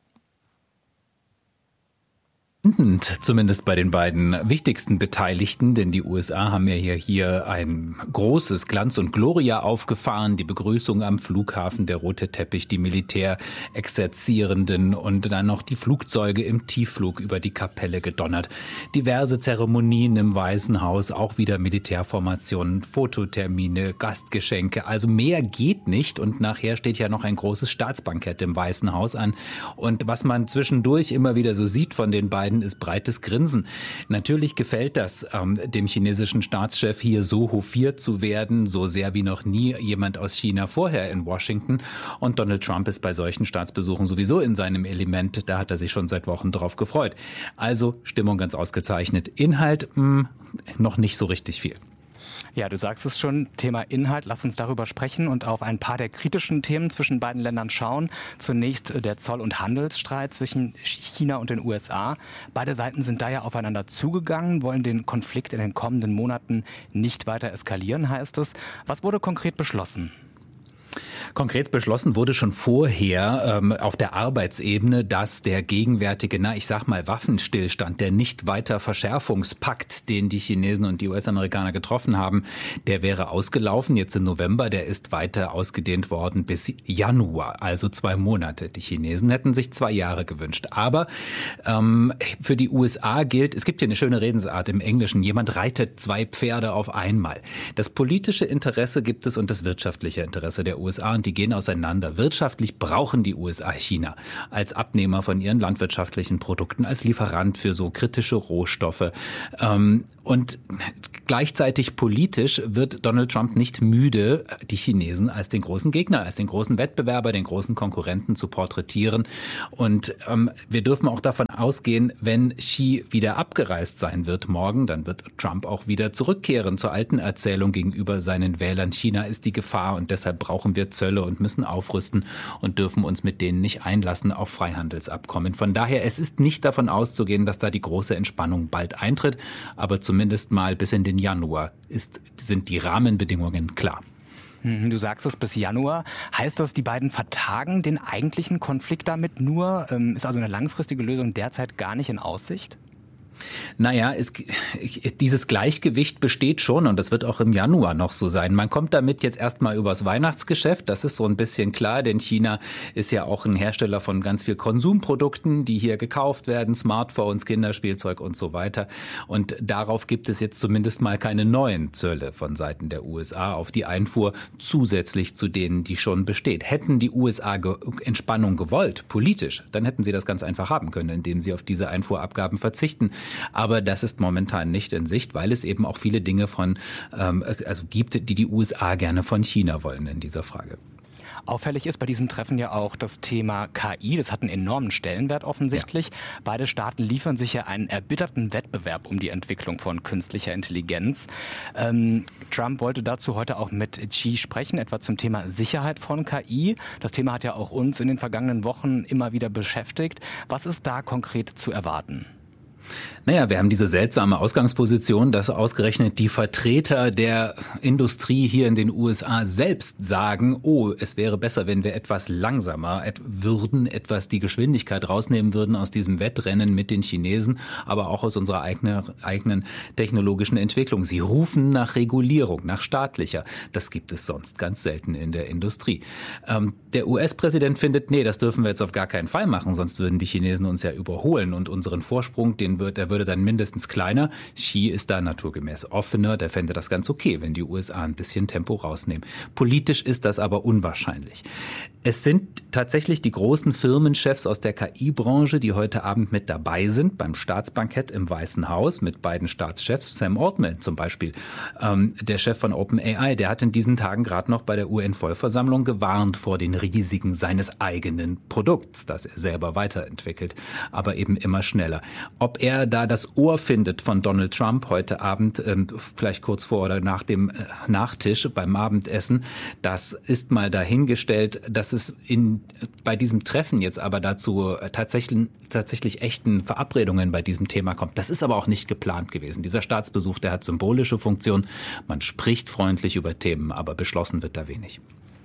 Zumindest bei den beiden wichtigsten Beteiligten, denn die USA haben ja hier ein großes Glanz und Gloria aufgefahren, die Begrüßung am Flughafen, der rote Teppich, die Militärexerzierenden und dann noch die Flugzeuge im Tiefflug über die Kapelle gedonnert. Diverse Zeremonien im Weißen Haus, auch wieder Militärformationen, Fototermine, Gastgeschenke, also mehr geht nicht und nachher steht ja noch ein großes Staatsbankett im Weißen Haus an und was man zwischendurch immer wieder so sieht von den beiden, ist breites Grinsen. Natürlich gefällt das dem chinesischen Staatschef hier so hofiert zu werden, so sehr wie noch nie jemand aus China vorher in Washington. Und Donald Trump ist bei solchen Staatsbesuchen sowieso in seinem Element. Da hat er sich schon seit Wochen drauf gefreut. Also Stimmung ganz ausgezeichnet. Inhalt noch nicht so richtig viel. Ja, du sagst es schon, Thema Inhalt, lass uns darüber sprechen und auf ein paar der kritischen Themen zwischen beiden Ländern schauen. Zunächst der Zoll- und Handelsstreit zwischen China und den USA. Beide Seiten sind da ja aufeinander zugegangen, wollen den Konflikt in den kommenden Monaten nicht weiter eskalieren, heißt es. Was wurde konkret beschlossen? Konkret beschlossen wurde schon vorher auf der Arbeitsebene, dass der gegenwärtige, Waffenstillstand, der Nicht-Weiter-Verschärfungspakt, den die Chinesen und die US-Amerikaner getroffen haben, der wäre ausgelaufen jetzt im November. Der ist weiter ausgedehnt worden bis Januar, also 2 Monate. Die Chinesen hätten sich 2 Jahre gewünscht. Aber für die USA gilt, es gibt hier eine schöne Redensart im Englischen, jemand reitet 2 Pferde auf einmal. Das politische Interesse gibt es und das wirtschaftliche Interesse der USA und die gehen auseinander. Wirtschaftlich brauchen die USA China als Abnehmer von ihren landwirtschaftlichen Produkten, als Lieferant für so kritische Rohstoffe. Und gleichzeitig politisch wird Donald Trump nicht müde, die Chinesen als den großen Gegner, als den großen Wettbewerber, den großen Konkurrenten zu porträtieren. Und wir dürfen auch davon ausgehen, wenn Xi wieder abgereist sein wird morgen, dann wird Trump auch wieder zurückkehren zur alten Erzählung gegenüber seinen Wählern. China ist die Gefahr und deshalb brauchen wir Zölle und müssen aufrüsten und dürfen uns mit denen nicht einlassen auf Freihandelsabkommen. Von daher, es ist nicht davon auszugehen, dass da die große Entspannung bald eintritt, aber zumindest mal bis in den Januar sind die Rahmenbedingungen klar. Du sagst es bis Januar. Heißt das, die beiden vertagen den eigentlichen Konflikt damit nur? Ist also eine langfristige Lösung derzeit gar nicht in Aussicht? Naja, dieses Gleichgewicht besteht schon und das wird auch im Januar noch so sein. Man kommt damit jetzt erstmal übers Weihnachtsgeschäft, das ist so ein bisschen klar, denn China ist ja auch ein Hersteller von ganz viel Konsumprodukten, die hier gekauft werden, Smartphones, Kinderspielzeug und so weiter. Und darauf gibt es jetzt zumindest mal keine neuen Zölle von Seiten der USA auf die Einfuhr, zusätzlich zu denen, die schon besteht. Hätten die USA Entspannung gewollt, politisch, dann hätten sie das ganz einfach haben können, indem sie auf diese Einfuhrabgaben verzichten. Aber das ist momentan nicht in Sicht, weil es eben auch viele Dinge gibt, die USA gerne von China wollen in dieser Frage. Auffällig ist bei diesem Treffen ja auch das Thema KI. Das hat einen enormen Stellenwert offensichtlich. Ja. Beide Staaten liefern sich ja einen erbitterten Wettbewerb um die Entwicklung von künstlicher Intelligenz. Trump wollte dazu heute auch mit Xi sprechen, etwa zum Thema Sicherheit von KI. Das Thema hat ja auch uns in den vergangenen Wochen immer wieder beschäftigt. Was ist da konkret zu erwarten? Naja, wir haben diese seltsame Ausgangsposition, dass ausgerechnet die Vertreter der Industrie hier in den USA selbst sagen, es wäre besser, wenn wir etwas langsamer würden, etwas die Geschwindigkeit rausnehmen würden aus diesem Wettrennen mit den Chinesen, aber auch aus unserer eigenen technologischen Entwicklung. Sie rufen nach Regulierung, nach staatlicher. Das gibt es sonst ganz selten in der Industrie. Der US-Präsident findet, das dürfen wir jetzt auf gar keinen Fall machen, sonst würden die Chinesen uns ja überholen und unseren Vorsprung, der würde dann mindestens kleiner. Xi ist da naturgemäß offener, der fände das ganz okay, wenn die USA ein bisschen Tempo rausnehmen. Politisch ist das aber unwahrscheinlich. Es sind tatsächlich die großen Firmenchefs aus der KI-Branche, die heute Abend mit dabei sind, beim Staatsbankett im Weißen Haus mit beiden Staatschefs. Sam Altman zum Beispiel, der Chef von OpenAI, der hat in diesen Tagen gerade noch bei der UN-Vollversammlung gewarnt vor den Risiken seines eigenen Produkts, das er selber weiterentwickelt, aber eben immer schneller. Ob er da das Ohr findet von Donald Trump heute Abend, vielleicht kurz vor oder nach dem Nachtisch beim Abendessen, das ist mal dahingestellt. Dass es bei diesem Treffen jetzt aber dazu tatsächlich echten Verabredungen bei diesem Thema kommt, das ist aber auch nicht geplant gewesen. Dieser Staatsbesuch, der hat symbolische Funktion. Man spricht freundlich über Themen, aber beschlossen wird da wenig.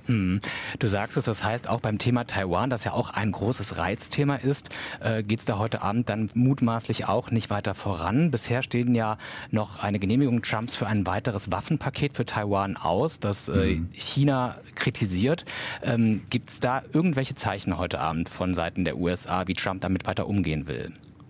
Du sagst es, das heißt auch beim Thema Taiwan, das ja auch ein großes Reizthema ist, geht es da heute Abend dann mutmaßlich auch nicht weiter voran. Bisher stehen ja noch eine Genehmigung Trumps für ein weiteres Waffenpaket für Taiwan aus, das China kritisiert. Gibt es da irgendwelche Zeichen heute Abend von Seiten der USA, wie Trump damit weiter umgehen will?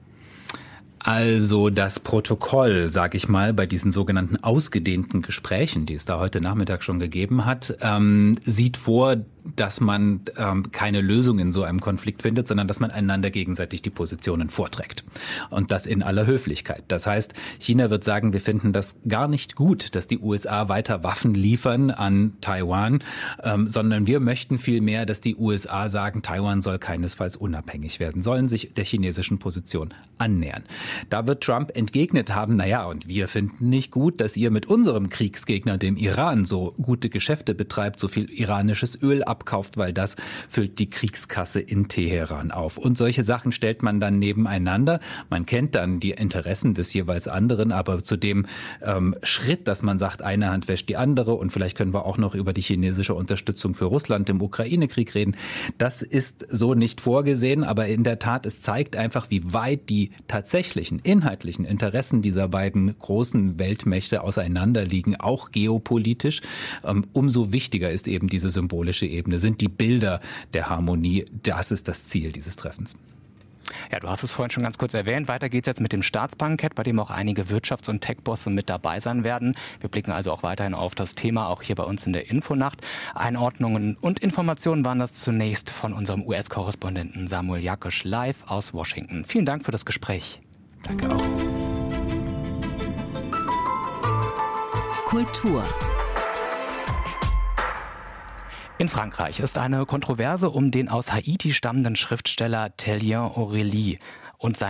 Also das Protokoll, sag ich mal, bei diesen sogenannten ausgedehnten Gesprächen, die es da heute Nachmittag schon gegeben hat, sieht vor, dass man keine Lösung in so einem Konflikt findet, sondern dass man einander gegenseitig die Positionen vorträgt. Und das in aller Höflichkeit. Das heißt, China wird sagen, wir finden das gar nicht gut, dass die USA weiter Waffen liefern an Taiwan, sondern wir möchten vielmehr, dass die USA sagen, Taiwan soll keinesfalls unabhängig werden, sollen sich der chinesischen Position annähern. Da wird Trump entgegnet haben, naja, und wir finden nicht gut, dass ihr mit unserem Kriegsgegner, dem Iran, so gute Geschäfte betreibt, so viel iranisches Öl abkauft, weil das füllt die Kriegskasse in Teheran auf. Und solche Sachen stellt man dann nebeneinander. Man kennt dann die Interessen des jeweils anderen, aber zu dem Schritt, dass man sagt, eine Hand wäscht die andere, und vielleicht können wir auch noch über die chinesische Unterstützung für Russland im Ukraine-Krieg reden, das ist so nicht vorgesehen, aber in der Tat, es zeigt einfach, wie weit die tatsächlichen inhaltlichen Interessen dieser beiden großen Weltmächte auseinanderliegen, auch geopolitisch. Umso wichtiger ist eben diese symbolische Ebene, sind die Bilder der Harmonie. Das ist das Ziel dieses Treffens. Ja, du hast es vorhin schon ganz kurz erwähnt. Weiter geht's jetzt mit dem Staatsbankett, bei dem auch einige Wirtschafts- und Tech-Bosse mit dabei sein werden. Wir blicken also auch weiterhin auf das Thema, auch hier bei uns in der Infonacht. Einordnungen und Informationen waren das zunächst von unserem US-Korrespondenten Samuel Jakosch live aus Washington. Vielen Dank für das Gespräch. Danke auch. Kultur. In Frankreich ist eine Kontroverse um den aus Haiti stammenden Schriftsteller Télien Aurélie und sein